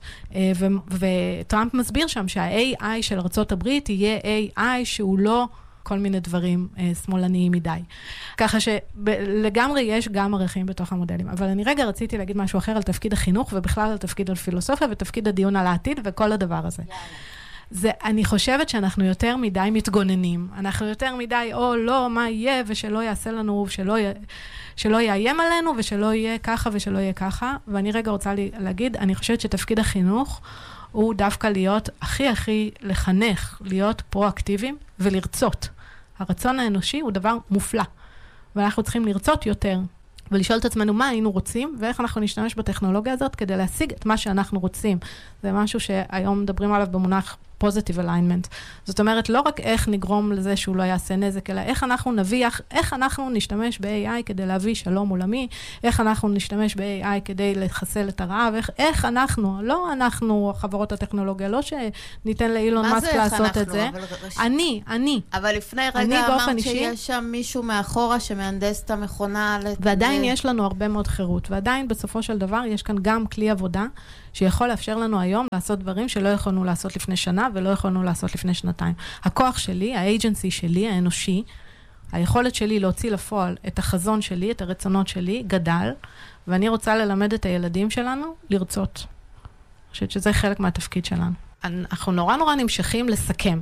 וטראמפ מסביר שם שה-AI של ארצות הברית יהיה AI שהוא לא... כל מיני דברים שמאלניים מדי. ככה שלגמרי יש גם ערכים בתוך המודלים. אבל אני רגע רציתי להגיד משהו אחר על תפקיד החינוך, ובכלל על תפקיד הפילוסופיה, ותפקיד הדיון על העתיד, וכל הדבר הזה. אני חושבת שאנחנו יותר מדי מתגוננים. אנחנו יותר מדי, או לא, מה יהיה, ושלא יעשה לנו, שלא יאיים עלינו, ושלא יהיה ככה, ושלא יהיה ככה. ואני רגע רוצה להגיד, אני חושבת שתפקיד החינוך, הוא דווקא להיות הכי לחנך, להיות פרואקטיביים ולרצות. הרצון האנושי הוא דבר מופלא, ואנחנו צריכים לרצות יותר, ולשאול את עצמנו מה היינו רוצים, ואיך אנחנו נשתמש בטכנולוגיה הזאת כדי להשיג את מה שאנחנו רוצים. זה משהו שהיום מדברים עליו במונח positive alignment. זאת אומרת, לא רק איך נגרום לזה שהוא לא יעשה נזק, אלא איך אנחנו נביח, איך אנחנו נשתמש ב-AI כדי להביא שלום עולמי, איך אנחנו נשתמש ב-AI כדי לחסל את הרעב, איך אנחנו, לא אנחנו, חברות הטכנולוגיה, לא שניתן לאילון מאסק לעשות את זה. אני. אבל לפני רגע אמרת שיש שם מישהו מאחורה שמהנדס את המכונה. ועדיין יש לנו הרבה מאוד חירות, ועדיין בסופו של דבר יש כאן גם כלי עבודה, שיכול לאפשר לנו היום לעשות דברים שלא יכולנו לעשות לפני שנה, ולא יכולנו לעשות לפני שנתיים. הכוח שלי, האג'נסי שלי, האנושי, היכולת שלי להוציא לפועל את החזון שלי, את הרצונות שלי, גדל, ואני רוצה ללמד את הילדים שלנו לרצות. אני חושבת שזה חלק מהתפקיד שלנו. אנחנו נורא נמשכים לסכם.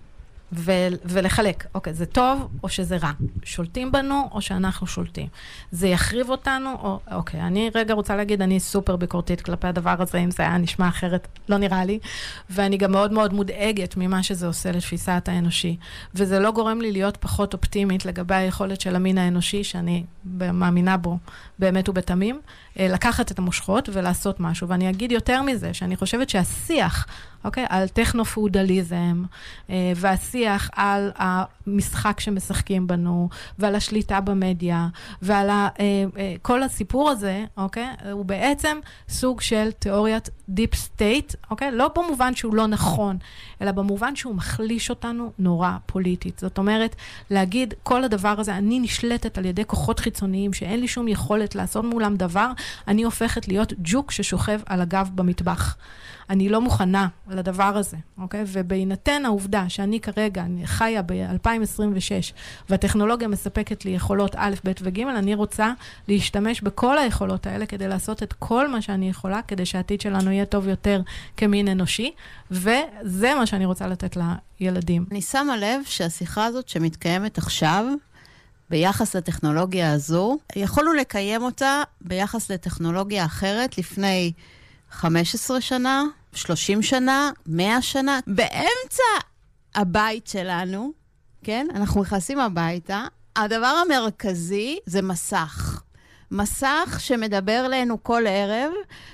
ולחלק, אוקיי, זה טוב או שזה רע? שולטים בנו או שאנחנו שולטים? זה יחריב אותנו או, אוקיי, אני רגע רוצה להגיד, אני סופר ביקורתית כלפי הדבר הזה, אם זה היה נשמע אחרת, לא נראה לי, ואני גם מאוד מאוד מודאגת ממה שזה עושה לתפיסת האנושי, וזה לא גורם לי להיות פחות אופטימית לגבי היכולת של המין האנושי, שאני מאמינה בו באמת ובתמים, לקחת את המושכות ולעשות משהו, ואני אגיד יותר מזה, שאני חושבת שהשיח, אוקיי, על טכנו-פאודליזם, והשיח על המשחק שמשחקים בנו, ועל השליטה במדיה, ועל כל הסיפור הזה, אוקיי, הוא בעצם סוג של תיאוריית דיפ סטייט, אוקיי, לא במובן שהוא לא נכון, אלא במובן שהוא מחליש אותנו נורא פוליטית. זאת אומרת, להגיד כל הדבר הזה, אני נשלטת על ידי כוחות חיצוניים, שאין לי שום יכולת לעשות מולם דבר, אני הופכת להיות ג'וק ששוכב על הגב במטבח. אני לא מוכנה לדבר הזה, אוקיי? ובהינתן העובדה שאני כרגע חיה ב-2026, והטכנולוגיה מספקת לי יכולות א', ב' וג', אני רוצה להשתמש בכל היכולות האלה כדי לעשות את כל מה שאני יכולה, כדי שהעתיד שלנו יהיה טוב יותר כמין אנושי, וזה מה שאני רוצה לתת לילדים. אני שמה לב שהשיחה הזאת שמתקיימת עכשיו, ביחס לטכנולוגיה הזו, יכולנו לקיים אותה ביחס לטכנולוגיה אחרת לפני 15 שנה, 30 שנה, 100 שנה, באמצע הבית שלנו, כן? אנחנו נכנסים הביתה, הדבר המרכזי זה מסך. מסך שמדבר לנו כל ערב,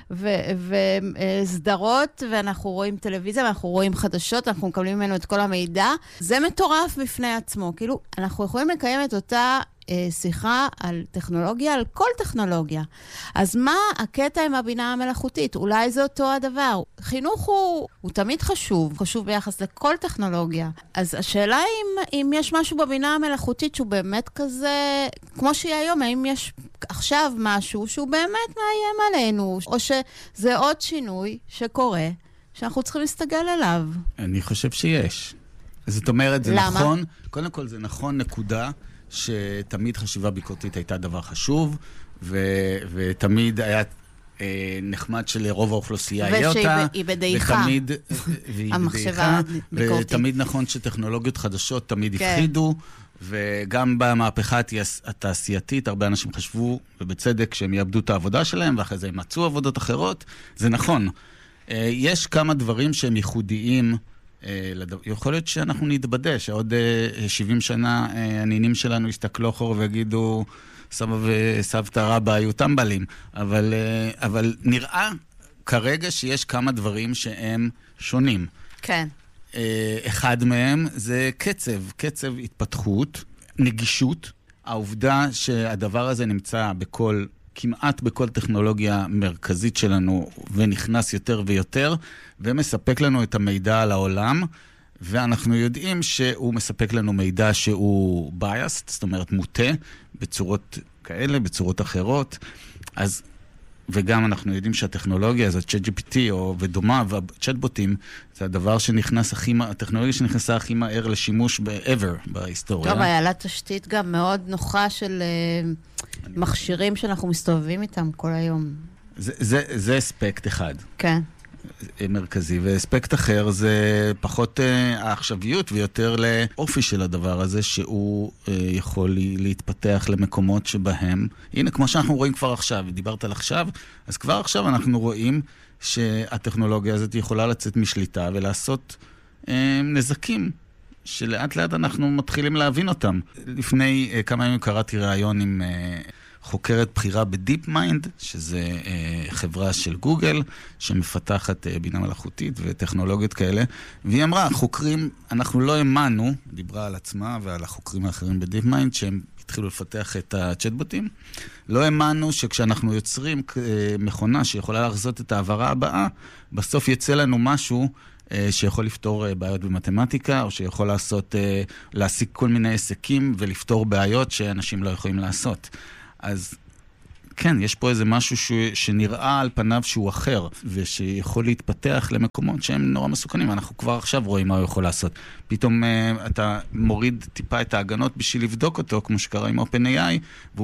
וסדרות, ואנחנו רואים טלוויזיה, ואנחנו רואים חדשות, אנחנו מקבלים ממנו את כל המידע. זה מטורף בפני עצמו. כאילו, אנחנו יכולים לקיים את אותה שיחה על טכנולוגיה, על כל טכנולוגיה. אז מה הקטע עם הבינה המלאכותית? אולי זה אותו הדבר. חינוך הוא תמיד חשוב ביחס לכל טכנולוגיה. אז השאלה אם יש משהו בבינה המלאכותית שהוא באמת כזה, כמו שהיא היום, האם יש עכשיו משהו שהוא באמת מאיים עלינו, או שזה עוד שינוי שקורה, שאנחנו צריכים להסתגל עליו. אני חושב שיש. זאת אומרת, זה למה? נכון, קודם כל זה נכון נקודה, שתמיד חשיבה ביקורתית הייתה דבר חשוב, ותמיד היה נחמד שלרוב האוכלוסייה יהיה אותה. ושהיא בדעיכה. המחשבה ביקורתית. ותמיד נכון שטכנולוגיות חדשות תמיד הפחידו, וגם במהפכה התעשייתית, הרבה אנשים חשבו, ובצדק, שהם יאבדו את העבודה שלהם, ואחרי זה הם מצאו עבודות אחרות. זה נכון. יש כמה דברים שהם ייחודיים, יכול להיות שאנחנו נתבדה, שעוד 70 שנה הנינים שלנו יסתכלו אחורה ויגידו, סבא וסבתא רבא היו טמבלים, אבל נראה כרגע שיש כמה דברים שהם שונים. כן. אחד מהם זה קצב התפתחות, נגישות, העובדה שהדבר הזה נמצא כמעט בכל טכנולוגיה מרכזית שלנו, ונכנס יותר ויותר, ומספק לנו את המידע על העולם, ואנחנו יודעים שהוא מספק לנו מידע שהוא biased, זאת אומרת מוטה, בצורות כאלה, בצורות אחרות, וגם אנחנו יודעים שהטכנולוגיה הזאת, ChatGPT ודומה, והצ'טבוטים, זה הדבר שנכנס הטכנולוגיה שנכנסה הכי מהר לשימוש ever בהיסטוריה. טוב, היה לה תשתית גם מאוד נוחה של מכשירים שאנחנו מסתובבים איתם כל היום. זה אספקט אחד. כן. מרכזי, ואספקט אחר זה פחות העכשוויות ויותר לאופי של הדבר הזה, שהוא יכול להתפתח למקומות שבהם, הנה, כמו שאנחנו רואים כבר עכשיו, דיברת על עכשיו, אז כבר עכשיו אנחנו רואים שהטכנולוגיה הזאת יכולה לצאת משליטה ולעשות נזקים שלאט לאט אנחנו מתחילים להבין אותם. לפני כמה ימים קראתי ראיון עם חוקרת בחירה בדיפ מיינד, שזה חברה של גוגל, שמפתחת בינה מלאכותית וטכנולוגיות כאלה, והיא אמרה, חוקרים, אנחנו לא האמנו, דיברה על עצמה ועל החוקרים האחרים בדיפ מיינד, שהם התחילו לפתח את הצ'טבוטים, לא האמנו שכשאנחנו יוצרים מכונה שיכולה לחזות את העברה הבאה, בסוף יצא לנו משהו שיכול לפתור בעיות במתמטיקה, או שיכול להשיג כל מיני עסקים ולפתור בעיות שאנשים לא יכולים לעשות. אז כן, יש פה איזה משהו שנראה על פניו שהוא אחר, ושיכול להתפתח למקומות שהם נורא מסוכנים. אנחנו כבר עכשיו רואים מה הוא יכול לעשות. פתאום אתה מוריד טיפה את ההגנות בשביל לבדוק אותו, כמו שקרה עם OpenAI, והוא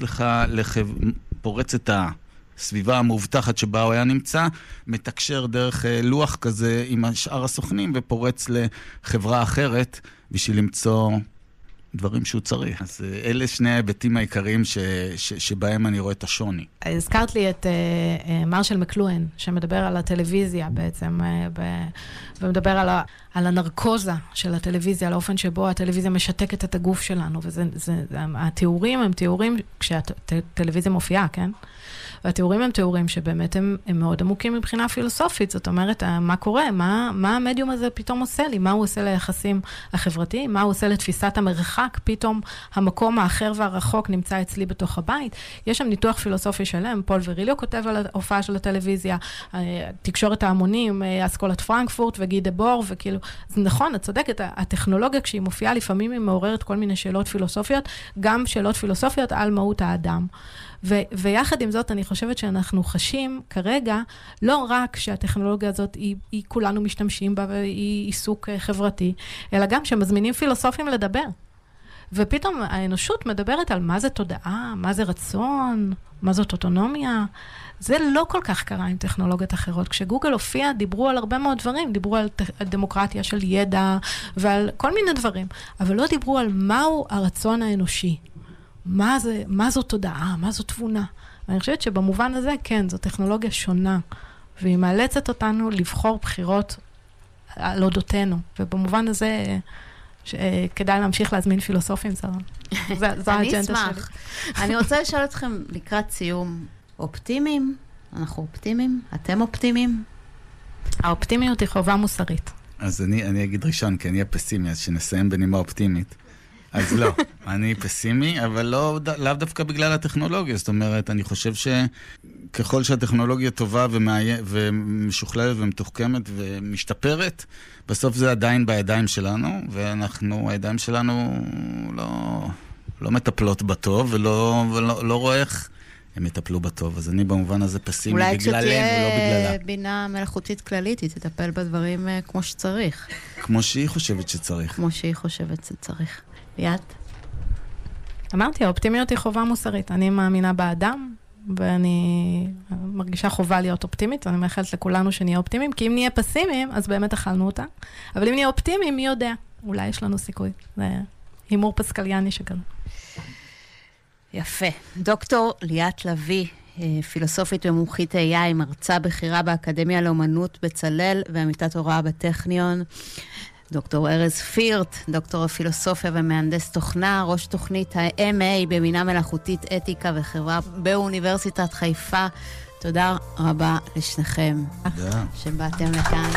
פורץ את הסביבה המובטחת שבה הוא היה נמצא, מתקשר דרך לוח כזה עם שאר הסוכנים, ופורץ לחברה אחרת בשביל למצוא דברים שהוא צריך. אז אלה שני ההיבטים העיקריים שבהם אני רואה את השוני. הזכרת לי את מרשל מקלואין, שמדבר על הטלוויזיה בעצם, ומדבר על הנרקוזה של הטלוויזיה, על האופן שבו הטלוויזיה משתקת את הגוף שלנו, והתיאורים הם תיאורים, כשהטלוויזיה מופיעה, כן? והתיאורים הם תיאורים שבאמת הם מאוד עמוקים מבחינה פילוסופית, זאת אומרת, מה קורה, מה המדיום הזה פתאום עושה לי, מה הוא עושה ליחסים החברתיים, מה הוא עושה לתפיסת המרחק, פתאום המקום האחר והרחוק נמצא אצלי בתוך הבית. יש שם ניתוח פילוסופי שלם, פול וריליו כותב על ההופעה של הטלוויזיה, תקשורת ההמונים, אסכולת פרנקפורט וגי דבור, וכאילו, זה נכון, את צודקת, הטכנולוגיה כשהיא מופיעה לפעמים היא מעוררת כל מיני שאלות פילוסופיות, גם שאלות פילוסופיות על מהות האדם. ויחד עם זאת, אני חושבת שאנחנו חשים כרגע, לא רק שהטכנולוגיה הזאת היא כולנו משתמשים בה, והיא עיסוק חברתי, אלא גם שמזמינים פילוסופים לדבר. ופתאום האנושות מדברת על מה זה תודעה, מה זה רצון, מה זאת אוטונומיה. זה לא כל כך קרה עם טכנולוגיות אחרות. כשגוגל הופיע, דיברו על הרבה מאוד דברים, דיברו על דמוקרטיה של ידע, ועל כל מיני דברים, אבל לא דיברו על מהו הרצון האנושי. מה זו תודעה, מה זו תבונה. ואני חושבת שבמובן הזה, כן, זו טכנולוגיה שונה, והיא מאלצת אותנו לבחור בחירות על אודותינו, ובמובן הזה כדאי להמשיך להזמין פילוסופים, זו האג'נדה שלי. אני אשמח. אני רוצה לשאול אתכם לקראת סיום, אופטימיים? אנחנו אופטימיים? אתם אופטימיים? האופטימיות היא חובה מוסרית. אז אני אגיד ראשון, כי אני אהיה פסימי, אז שנסיים בנימה אופטימית. אז לא, אני פסימי, אבל לאו דווקא בגלל הטכנולוגיה. זאת אומרת, אני חושב שככל שהטכנולוגיה טובה ומשוכללת ומתוחכמת ומשתפרת, בסוף זה עדיין בידיים שלנו, הידיים שלנו לא מטפלות בטוב, ולא רואה איך הם מטפלו בטוב. אז אני במובן הזה פסימי בגללם ולא בגללה. אולי בינה מלאכותית כללית, היא תטפל בדברים כמו שצריך. כמו שהיא חושבת שצריך. כמו שהיא חושבת שצריך. ליאת? אמרתי, האופטימיות היא חובה מוסרית. אני מאמינה באדם, ואני מרגישה חובה להיות אופטימית, ואני מאחלת לכולנו שנהיה אופטימיים, כי אם נהיה פסימיים, אז באמת אכלנו אותה. אבל אם נהיה אופטימיים, מי יודע? אולי יש לנו סיכוי. זה הימור פסקליאני שכזה. יפה. דוקטור ליאת לוי, פילוסופית ומומחית AI, מרצה בכירה באקדמיה לאומנות בצלאל, ועמיתת הוראה בטכניון. דוקטור ארז פירט, דוקטור הפילוסופיה ומהנדס תוכנה, ראש תוכנית ה-MA בבינה מלאכותית אתיקה וחברה באוניברסיטת חיפה. תודה רבה לשניכם. תודה. שבאתם לכאן.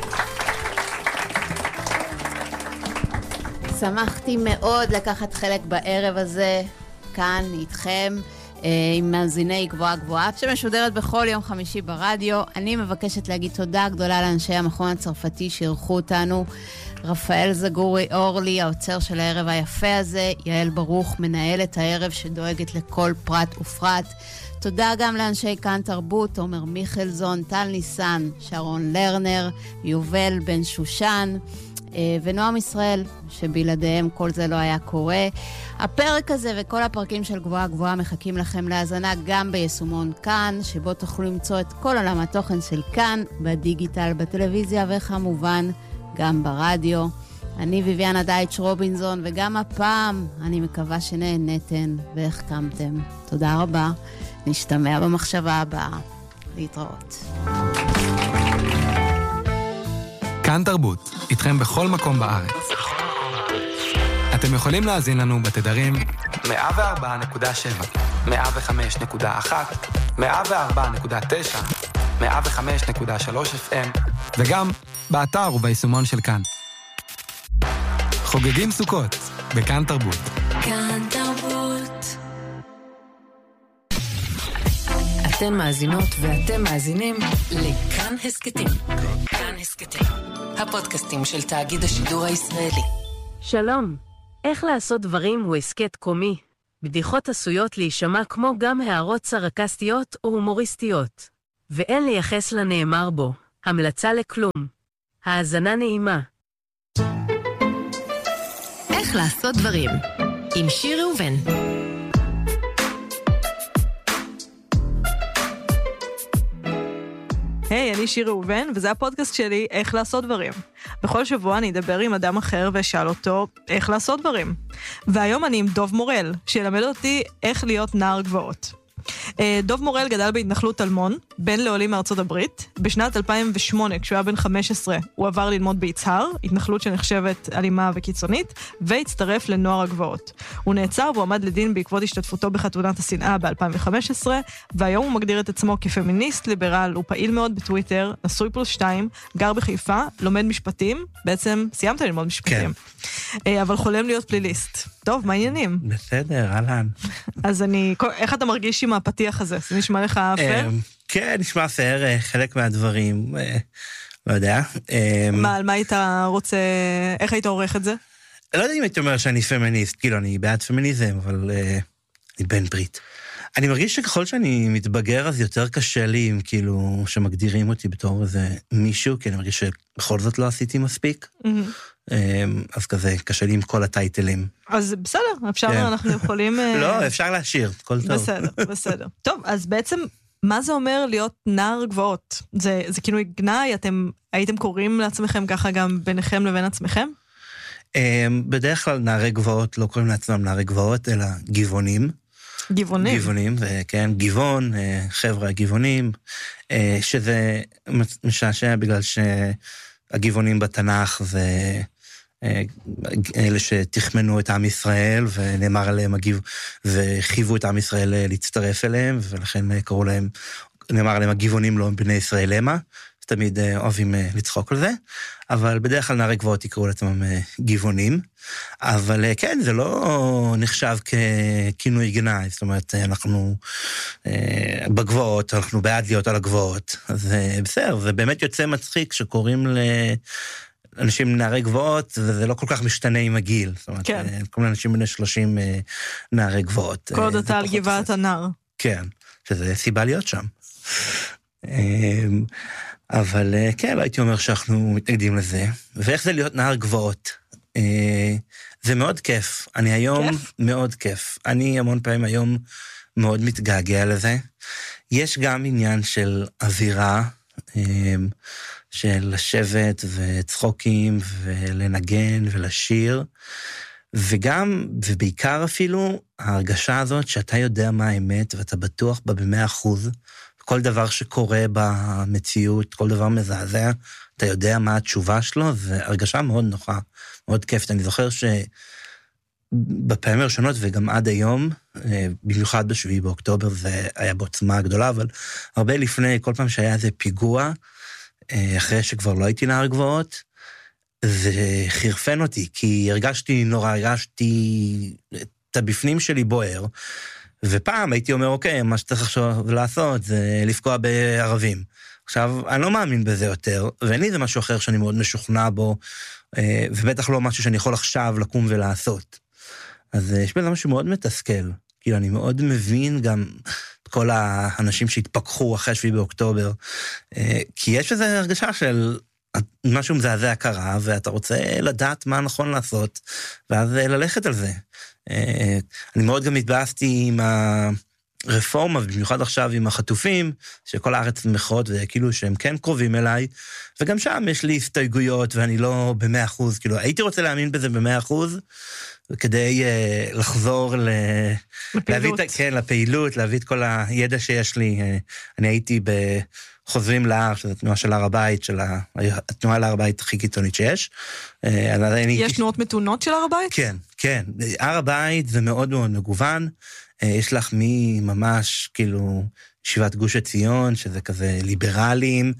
שמחתי מאוד לקחת חלק בערב הזה, כאן איתכם, עם מאזיני גבוהה גבוהה, שמשודרת בכל יום חמישי ברדיו. אני מבקשת להגיד תודה גדולה לאנשי המכון הצרפתי שערכו אותנו, רפאל זגורי אורלי, האוצר של הערב היפה הזה, יעל ברוך, מנהלת הערב שדואגת לכל פרט ופרט. תודה גם לאנשי כאן תרבות, עומר מיכלזון, טל ניסן, שרון לרנר, יובל בן שושן, ונועם ישראל, שבלעדיהם כל זה לא היה קורה. הפרק הזה וכל הפרקים של גבוהה גבוהה מחכים לכם להאזנה גם ביישומון כאן, שבו תוכלו למצוא את כל עולם התוכן של כאן, בדיגיטל, בטלוויזיה וכמובן גם ברדיו. אני ויביאנה דייטש רובינזון, וגם הפעם אני מקווה שנהנתם והחכמתם. תודה רבה, נשתמע במחשבה הבאה. להתראות. כאן תרבות, איתכם בכל מקום בארץ. אתם יכולים להאזין לנו בתדרים 104.7, 105.1, 104.9, 105.3 FM, וגם באתר וביישומון של כאן. חוגגים סוכות בכאן תרבות. כאן תרבות. אתן מאזינות ואתם מאזינים לכאן הסקטים. כאן הסקטים, הפודקאסטים של תאגיד השידור הישראלי. שלום, איך לעשות דברים הוא הסקט קומי. בדיחות עשויות להישמע כמו גם הערות סרקסטיות או הומוריסטיות. ואין לייחס לנאמר בו. המלצה לכלום. האזנה נעימה. איך לעשות דברים עם שיר ראובן. היי, אני שיר ראובן, וזה הפודקאסט שלי, איך לעשות דברים. בכל שבוע אני אדבר עם אדם אחר ואשאל אותו איך לעשות דברים. והיום אני עם דוב מורל, שילמד אותי איך להיות נער גבעות. דוב מורל גדל בהתנחלות טלמון, בן לעולים מארצות הברית. בשנת 2008, כשהוא היה בן 15, הוא עבר ללמוד ביצהר, התנחלות שנחשבת אלימה וקיצונית, והצטרף לנוער הגבעות. הוא נעצר ועמד לדין בעקבות השתתפותו בחתונת השנאה ב-2015, והיום הוא מגדיר את עצמו כפמיניסט ליברל, הוא פעיל מאוד בטוויטר, נשוי +2, גר בחיפה, לומד משפטים, בעצם סיימת ללמוד משפטים. כן. אבל חולם להיות פליליסט. טוב, מה העניינים? בסדר, אהלן. אז איך אתה מרגיש עם הפתיח הזה? זה נשמע לך פייר? כן, נשמע פייר, חלק מהדברים, לא יודע. על מה היית רוצה, איך היית עורך את זה? לא יודע אם הייתי אומר שאני פמיניסט, כאילו אני בעד פמיניזם, אבל אני בן ברית. אני מרגיש שככל שאני מתבגר, אז יותר קשה לי, כאילו, שמגדירים אותי בתור איזה מישהו, כי אני מרגיש שבכל זאת לא עשיתי מספיק. אז כזה, קשה לי עם כל הטייטלים. אז בסדר, אפשר, אנחנו יכולים... לא, אפשר להשאיר, כל טוב. בסדר, בסדר. טוב, אז בעצם, מה זה אומר להיות נער גבעות? זה כינוי גנאי, אתם הייתם קוראים לעצמכם ככה גם ביניכם לבין עצמכם? בדרך כלל נערי גבעות לא קוראים לעצמם נערי גבעות, אלא גבעונים. גבעונים? גבעונים, וכן, גבעון, חבר'ה גבעונים, שזה משעשע בגלל שהגבעונים בתנ"ך זה אלה שתכמנו את עם ישראל, ונאמר עליהם וחייבו את עם ישראל להצטרף אליהם, ולכן קראו להם, נאמר עליהם הגבעונים לא בני ישראל למה, תמיד אוהבים לצחוק על זה, אבל בדרך כלל נערי גבעות יקראו לעצמם גבעונים, אבל כן, זה לא נחשב ככינוי גנאי, זאת אומרת, אנחנו בגבעות, אנחנו בעד להיות על הגבעות, אז בסדר, זה באמת יוצא מצחיק שקוראים לאנשים נערי גבעות, וזה לא כל כך משתנה עם הגיל, זאת אומרת, כל מיני אנשים בני 30 נערי גבעות. קוד אתה על גבעת הנער. כן, שזה סיבה להיות שם. אבל כן, לא הייתי אומר שאנחנו מתנגדים לזה. ואיך זה להיות נער גבעות? זה מאוד כיף. אני היום מאוד כיף. אני המון פעמים היום מאוד מתגעגע לזה. יש גם עניין של אווירה, של לשבת וצחוקים ולנגן ולשיר, וגם, ובעיקר אפילו, ההרגשה הזאת שאתה יודע מה האמת ואתה בטוח בה ב100%, כל דבר שקורה במציאות, כל דבר מזעזע, אתה יודע מה התשובה שלו, זה הרגשה מאוד נוחה, מאוד כיפת. אני זוכר שבפעמים הראשונות וגם עד היום, במיוחד ב7 באוקטובר, זה היה בעוצמה גדולה, אבל הרבה לפני, כל פעם שהיה איזה פיגוע, אחרי שכבר לא הייתי נער גבעות, זה חרפן אותי, כי הרגשתי נורא, הרגשתי את הבפנים שלי בוער, ופעם הייתי אומר, אוקיי, מה שצריך עכשיו לעשות זה לפגוע בערבים. עכשיו, אני לא מאמין בזה יותר, ואין לי זה משהו אחר שאני מאוד משוכנע בו, ובטח לא משהו שאני יכול עכשיו לקום ולעשות. אז יש בזה משהו מאוד מתסכל, כאילו אני מאוד מבין גם את כל האנשים שהתפכחו אחרי 7 באוקטובר, כי יש איזו הרגשה של משהו מזעזע קרה, ואתה רוצה לדעת מה נכון לעשות, ואז ללכת על זה. אני מאוד גם התבאסתי עם רפורמה, במיוחד עכשיו עם החטופים, שכל הארץ מחאות, וכאילו שהם כן קרובים אליי, וגם שם יש לי הסתייגויות, ואני לא ב100%, כאילו, הייתי רוצה להאמין בזה ב100%, כדי לחזור לפעילות. כן, לפעילות, להביא את כל הידע שיש לי. אני הייתי בחוזרים להר, שזו תנועה של הר הבית, התנועה להר הבית הכי קיצונית שיש. יש תנועות מתונות של הר הבית? כן, כן. הר הבית זה מאוד מאוד מגוון. יש לך ממש כאילו ישיבת גוש עציון, שזה כזה ליברלים,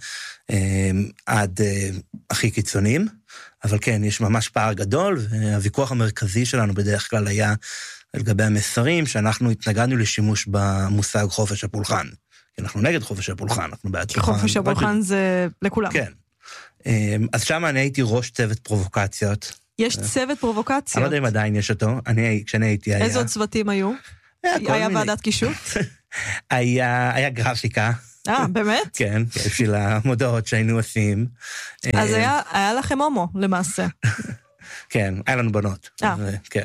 עד הכי קיצונים. אבל כן, יש ממש פער גדול, והוויכוח המרכזי שלנו בדרך כלל היה לגבי המסרים, שאנחנו התנגדנו לשימוש במושג חופש הפולחן. כי אנחנו נגד חופש הפולחן, אנחנו בעד פולחן. חופש הפולחן זה לכולם. כן. אז שם אני הייתי ראש צוות פרובוקציות. יש צוות פרובוקציות? אני לא יודע אם עדיין יש אותו, כשאני הייתי היה... איזה עוד צוותים היו? היה ועדת קישוט? היה גרפיקה. באמת? כן, בשביל המודעות שהיינו עושים. אז היה לכם הומו, למעשה. כן, היה לנו בנות. כן.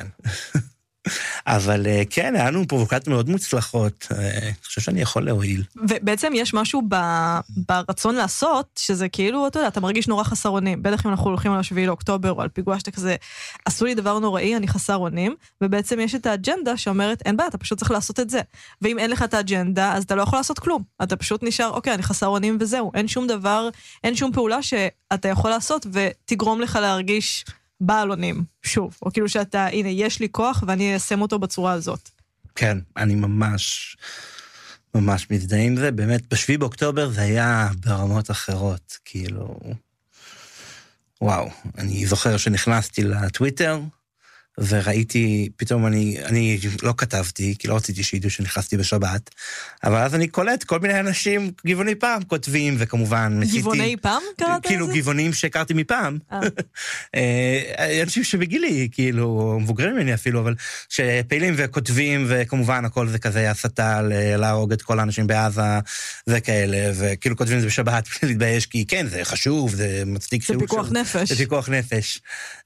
אבל כן, היה לנו פרובוקציות מאוד מוצלחות. אני חושב שאני יכול להועיל. ובעצם יש משהו ברצון לעשות, שזה כאילו, אתה יודע, אתה מרגיש נורא חסר אונים. בטח אם אנחנו הולכים על 7 לאוקטובר, או על פיגוע שאתה כזה, עשו לי דבר נוראי, אני חסר אונים, ובעצם יש את האג'נדה שאומרת, אין בעיה, אתה פשוט צריך לעשות את זה. ואם אין לך את האג'נדה, אז אתה לא יכול לעשות כלום. אתה פשוט נשאר, אוקיי, אני חסר אונים וזהו. אין שום דבר, אין שום פעולה שאתה יכול לעשות, ותגרום לך להרגיש בעל אונים, שוב. או כאילו שאתה, הנה, יש לי כוח, ואני אעשם אותו בצורה הזאת. כן, אני ממש מזדהה עם זה. באמת, ב7 באוקטובר זה היה ברמות אחרות, כאילו... וואו, אני זוכר שנכנסתי לטוויטר, וראיתי, פתאום אני לא כתבתי, כי לא רציתי שידעו שנכנסתי בשבת, אבל אז אני קולט כל מיני אנשים, גבעוני פעם, כותבים, וכמובן מסיתי... גבעוני פעם קראת את זה? כאילו גבעונים שהכרתי מפעם. אנשים שבגילי, כאילו, מבוגרים ממני אפילו, אבל שפעילים וכותבים, וכמובן הכל זה כזה הסתה להרוג את כל האנשים בעזה, וכאלה, וכאילו כותבים את זה בשבת, להתבייש, כי כן, זה חשוב, זה מצדיק זה פיקוח נפש. זה פיקוח נפש.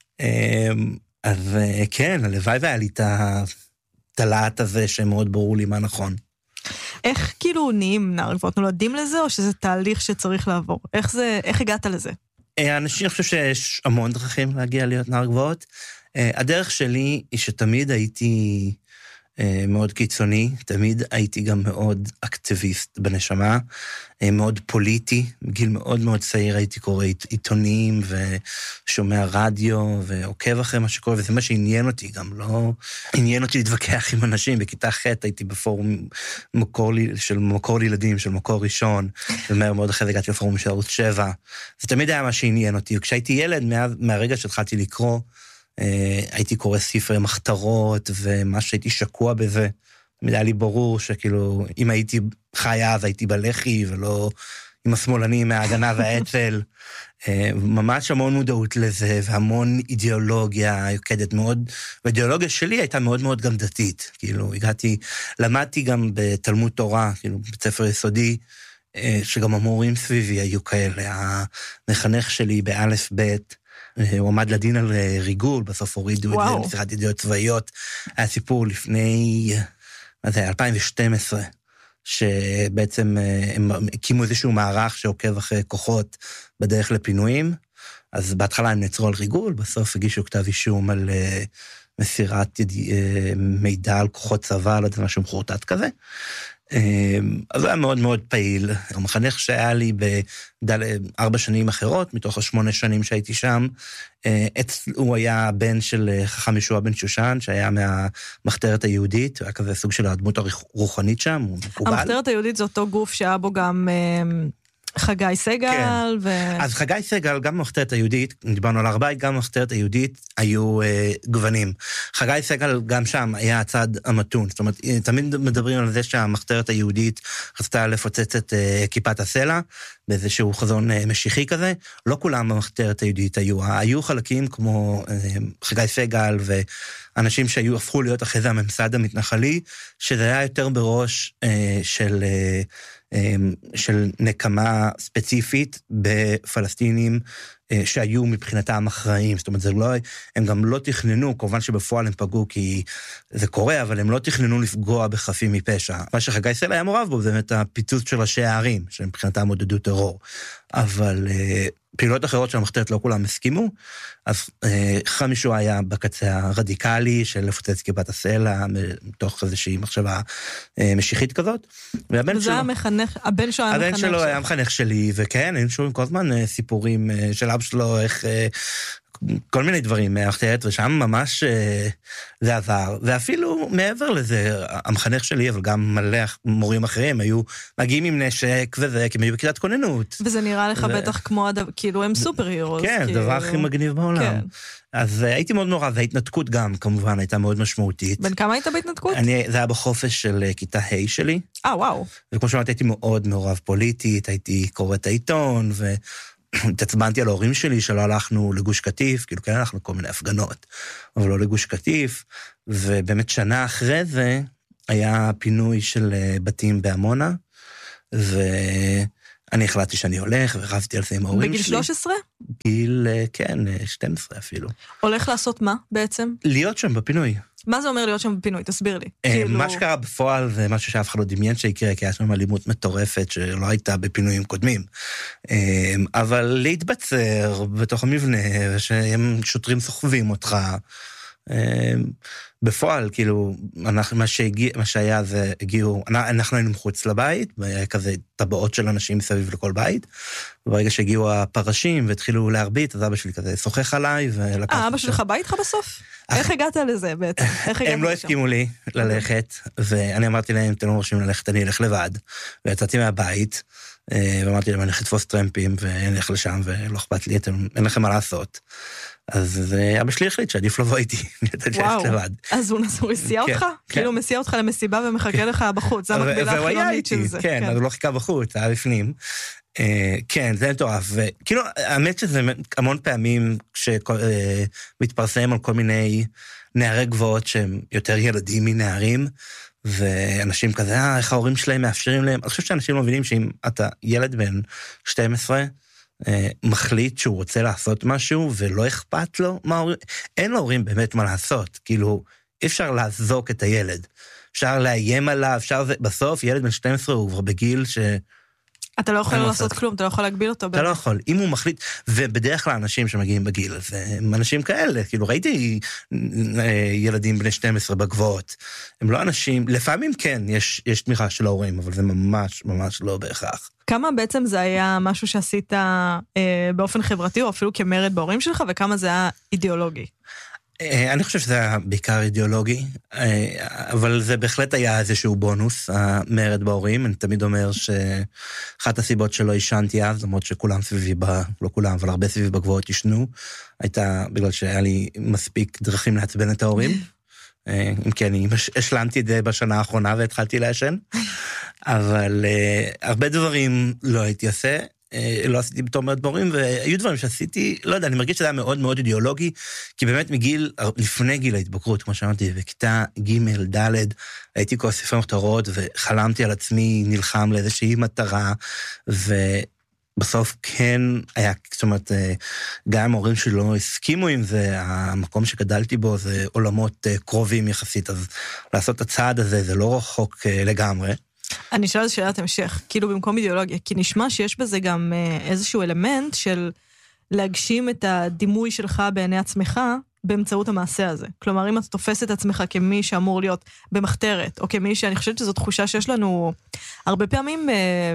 אז כן, הלוואי והיה לי את הלהט הזה שמאוד ברור לי מה נכון. איך כאילו נהיים נער גבוהות? נולדים לזה או שזה תהליך שצריך לעבור? איך הגעת לזה? אנשים, אני חושב שיש המון דרכים להגיע להיות נער גבוהות. הדרך שלי היא שתמיד הייתי מאוד קיצוני, תמיד הייתי גם מאוד אקטיביסט בנשמה, מאוד פוליטי, בגיל מאוד מאוד צעיר הייתי קורא עיתונים ושומע רדיו ועוקב אחרי מה שקורה, וזה מה שעניין אותי, גם לא עניין אותי להתווכח עם אנשים. בכיתה ח' הייתי בפורום של מקור לילדים, של מקור ראשון, ומהר מאוד אחרי זה הגעתי לפורום של ערוץ 7, זה תמיד היה מה שעניין אותי, וכשהייתי ילד, מהרגע שהתחלתי לקרוא, הייתי קורא ספרי מחתרות, ומה שהייתי שקוע בזה, תמיד היה לי ברור שכאילו, אם הייתי חיה, אז הייתי בלחי, ולא עם השמאלנים מההגנה והאצ"ל. ממש המון מודעות לזה, והמון אידיאולוגיה יוקדת מאוד, והאידיאולוגיה שלי הייתה מאוד מאוד גם דתית. כאילו, למדתי גם בתלמוד תורה, כאילו, בית ספר יסודי, שגם המורים סביבי היו כאלה. המחנך שלי באלף בית, הוא עמד לדין על ריגול, בסוף הורידו את זה למסירת ידיעות צבאיות. היה סיפור לפני, 2012, שבעצם הם הקימו איזשהו מערך שעוקב אחרי כוחות בדרך לפינויים, אז בהתחלה הם נעצרו על ריגול, בסוף הגישו כתב אישום על מסירת מידע על כוחות צבא, לא יודע משהו מחורטט כזה. אז הוא היה מאוד מאוד פעיל. המחנך שהיה לי ב4 שנים אחרות, מתוך 8 שנים שהייתי שם, הוא היה בן של חכם ישוע בן שושן, שהיה מהמחתרת היהודית, הוא היה כזה סוג של הדמות הרוחנית שם, הוא מקובל. המחתרת היהודית זה אותו גוף שהיה בו גם חגי סגל. אז חגי סגל, גם במחתרת היהודית, דיברנו על הר הבית, גם במחתרת היהודית היו גוונים. חגי סגל גם שם היה הצד המתון, זאת אומרת, תמיד מדברים על זה שהמחתרת היהודית רצתה לפוצץ את כיפת הסלע, באיזשהו חזון משיחי כזה. לא כולם במחתרת היהודית היו חלקים כמו חגי סגל ואנשים הפכו להיות אחרי זה הממסד המתנחלי, שזה היה יותר בראש של של נקמה ספציפית בפלסטינים שהיו מבחינתם אחראים. זאת אומרת, הם גם לא תכננו, כמובן שבפועל הם פגעו כי זה קורה, אבל הם לא תכננו לפגוע בחפים מפשע. מה שחגי ישראל היה מעורב בו, זה באמת הפיצוץ של ראשי הערים, שמבחינתם עודדו טרור. אבל פעילות אחרות של המחתרת לא כולם הסכימו, אז חמישהו היה בקצה הרדיקלי של לפוצץ כיפת הסלע, מתוך איזושהי מחשבה משיחית כזאת. וזה שלו, המחנך, הבן שלו היה המחנך שלו היה המחנך שלי, וכן, היינו שומעים כל הזמן סיפורים של אבא שלו, איך כל מיני דברים מהמחתרת, ושם ממש זה עזר, ואפילו מעבר לזה, המחנך שלי, אבל גם מלא מורים אחרים, היו מגיעים עם נשק וזה, כי הם היו בכיתת כוננות. וזה נראה לך בטח כמו, כאילו הם סופר הירוס. כן, זה דבר הכי מגניב בעולם. אז הייתי מאוד נורא, וההתנתקות גם, כמובן, הייתה מאוד משמעותית. בין כמה היית בהתנתקות? זה היה בחופש של כיתה ה' שלי. וואו. וכמו שאמרתי, הייתי מאוד מעורב פוליטית, הייתי קורא את העיתון, התעצבנתי על ההורים שלי שלא הלכנו לגוש קטיף, כאילו כן הלכנו כל מיני הפגנות, אבל לא לגוש קטיף, ובאמת שנה אחרי זה היה פינוי של בתים בעמונה, ואני החלטתי שאני הולך, ורבתי על זה עם ההורים שלי. בגיל 13? גיל, כן, 12 אפילו. הולך לעשות מה בעצם? להיות שם בפינוי. מה זה אומר להיות שם בפינוי? תסביר לי. מה שקרה בפועל זה משהו שאף אחד לא דמיין שיקרה, כי היה שם אלימות מטורפת שלא הייתה בפינויים קודמים. אבל להתבצר בתוך המבנה, ושהם שוטרים סוחבים אותך, בפועל, כאילו, מה שהיה זה הגיעו, אנחנו היינו מחוץ לבית, והיה כזה טבעות של אנשים מסביב לכל בית, וברגע שהגיעו הפרשים והתחילו להרביט, אז אבא שלי כזה שוחח עליי, אבא שלך בא איתך בסוף? איך הגעת לזה בעצם? הם לא הסכימו לי ללכת, ואני אמרתי להם, אתם לא מרשים ללכת, אני אלך לבד, ויצאתי מהבית, ואמרתי להם, אני אלך לתפוס טרמפים, ואני אלך לשם, ולא אכפת לי, אין לכם מה לעשות. אז אבא שלי החליט שעדיף לבוא איתי, וואו, אז הוא הסיע אותך? כאילו הוא מסיע אותך למסיבה ומחכה לך בחוץ, זה המקבילה החילונית של זה. כן, אז הוא לא חיכה בחוץ, היה בפנים. כן, זה מטורף, וכאילו, האמת שזה המון פעמים שמתפרסם על כל מיני נערי גבוהות שהם יותר ילדים מנערים, ואנשים כזה, איך ההורים שלהם מאפשרים להם, אני חושב שאנשים לא מבינים שאם אתה ילד בן 12, מחליט שהוא רוצה לעשות משהו, ולא אכפת לו, אין להורים באמת מה לעשות, כאילו, אי אפשר לעזוק את הילד, אפשר לאיים עליו, בסוף ילד בן 12 הוא כבר בגיל אתה לא יכול לעשות כלום, אתה לא יכול להגביל אותו. אתה לא יכול, אם הוא מחליט, ובדרך כלל אנשים שמגיעים בגיל הזה, הם אנשים כאלה, כאילו ראיתי ילדים בני 12 בגבוהות, הם לא אנשים, לפעמים כן, יש תמיכה של ההורים, אבל זה ממש ממש לא בהכרח. כמה בעצם זה היה משהו שעשית באופן חברתי, או אפילו כמרד בהורים שלך, וכמה זה היה אידיאולוגי? אני חושב שזה היה בעיקר אידיאולוגי, אבל זה בהחלט היה איזשהו בונוס, המרד בהורים. אני תמיד אומר שאחת הסיבות שלא ישנתי אז, למרות שכולם סביבי, לא כולם, אבל הרבה סביבי בגבוהות ישנו, הייתה בגלל שהיה לי מספיק דרכים להצבן את ההורים, אם כי אני השלמתי את זה בשנה האחרונה והתחלתי להשן, אבל הרבה דברים לא הייתי עושה, לא עשיתי בתור מרד בהורים, והיו דברים שעשיתי, לא יודע, אני מרגיש שזה היה מאוד מאוד אידיאולוגי, כי באמת לפני גיל ההתבגרות, כמו שאמרתי, בכיתה ג' ד', הייתי כל ספרי מחתרות, וחלמתי על עצמי, נלחם לאיזושהי מטרה, ובסוף כן היה, זאת אומרת, גם ההורים שלא הסכימו עם זה, המקום שגדלתי בו זה עולמות קרובים יחסית, אז לעשות את הצעד הזה, זה לא רחוק לגמרי. אני שואלת שאלת המשך, כאילו במקום אידיאולוגיה, כי נשמע שיש בזה גם איזשהו אלמנט של להגשים את הדימוי שלך בעיני עצמך באמצעות המעשה הזה. כלומר, אם אתה תופס את עצמך כמי שאמור להיות במחתרת, או כמי שאני חושבת שזו תחושה שיש לנו הרבה פעמים,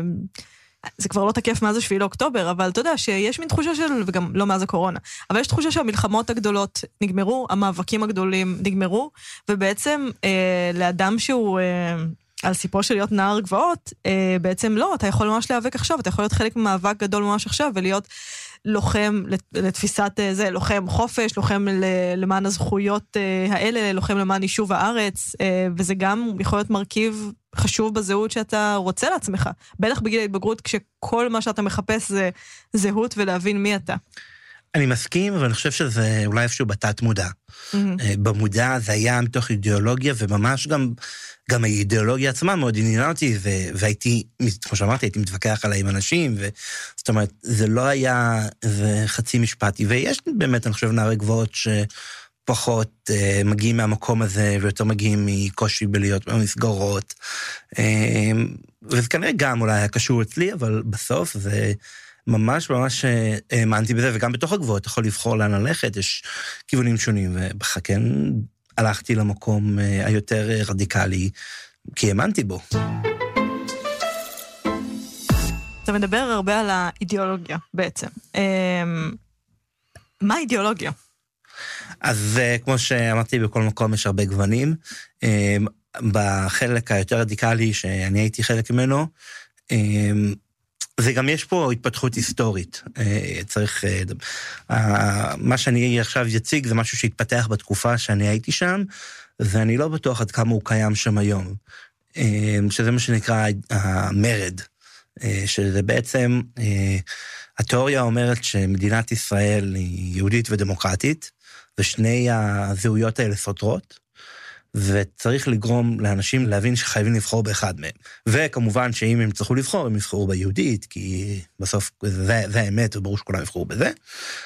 זה כבר לא תקף מאז 7 לאוקטובר, אבל אתה יודע שיש מין תחושה של, וגם לא מאז הקורונה, אבל יש תחושה שהמלחמות הגדולות נגמרו, המאבקים הגדולים נגמרו, ובעצם לאדם שהוא על סיפו של להיות נער גבעות, בעצם לא, אתה יכול ממש להיאבק עכשיו, אתה יכול להיות חלק ממאבק גדול ממש עכשיו, ולהיות לוחם לתפיסת זה, לוחם חופש, לוחם למען הזכויות האלה, לוחם למען יישוב הארץ, וזה גם יכול להיות מרכיב חשוב בזהות שאתה רוצה לעצמך, בטח בגיל ההתבגרות, כשכל מה שאתה מחפש זה זהות ולהבין מי אתה. אני מסכים, אבל אני חושב שזה אולי איפשהו בתת מודע. במודע זה היה מתוך אידיאולוגיה, וממש גם האידיאולוגיה עצמה מאוד עניינה אותי, והייתי, כמו שאמרתי, הייתי מתווכח עליה עם אנשים, זאת אומרת, זה לא היה איזה חצי משפטי, ויש באמת, אני חושב, נערי גבוהות שפחות מגיעים מהמקום הזה, ויותר מגיעים מקושי בלהיות במסגרות, וזה כנראה גם אולי היה קשור אצלי, אבל בסוף זה ממש האמנתי בזה, וגם בתוך הגבוהות, אתה יכול לבחור לאן ללכת, יש כיוונים שונים, ובחכן הלכתי למקום היותר רדיקלי, כי האמנתי בו. אתה מדבר הרבה על האידיאולוגיה בעצם. מה האידיאולוגיה? אז כמו שאמרתי, בכל מקום יש הרבה גוונים. בחלק היותר רדיקלי, שאני הייתי חלק ממנו, זה גם יש פה התפתחות היסטורית, צריך, מה שאני עכשיו יציג זה משהו שהתפתח בתקופה שאני הייתי שם, ואני לא בטוח עד כמה הוא קיים שם היום, שזה מה שנקרא המרד, שזה בעצם, התיאוריה אומרת שמדינת ישראל היא יהודית ודמוקרטית, ושני הזהויות האלה סותרות, וצריך לגרום לאנשים להבין שחייבים לבחור באחד מהם. וכמובן שאם הם צריכו לבחור, הם יבחרו ביהודית, כי בסוף זה האמת, וברור שכולם יבחרו בזה.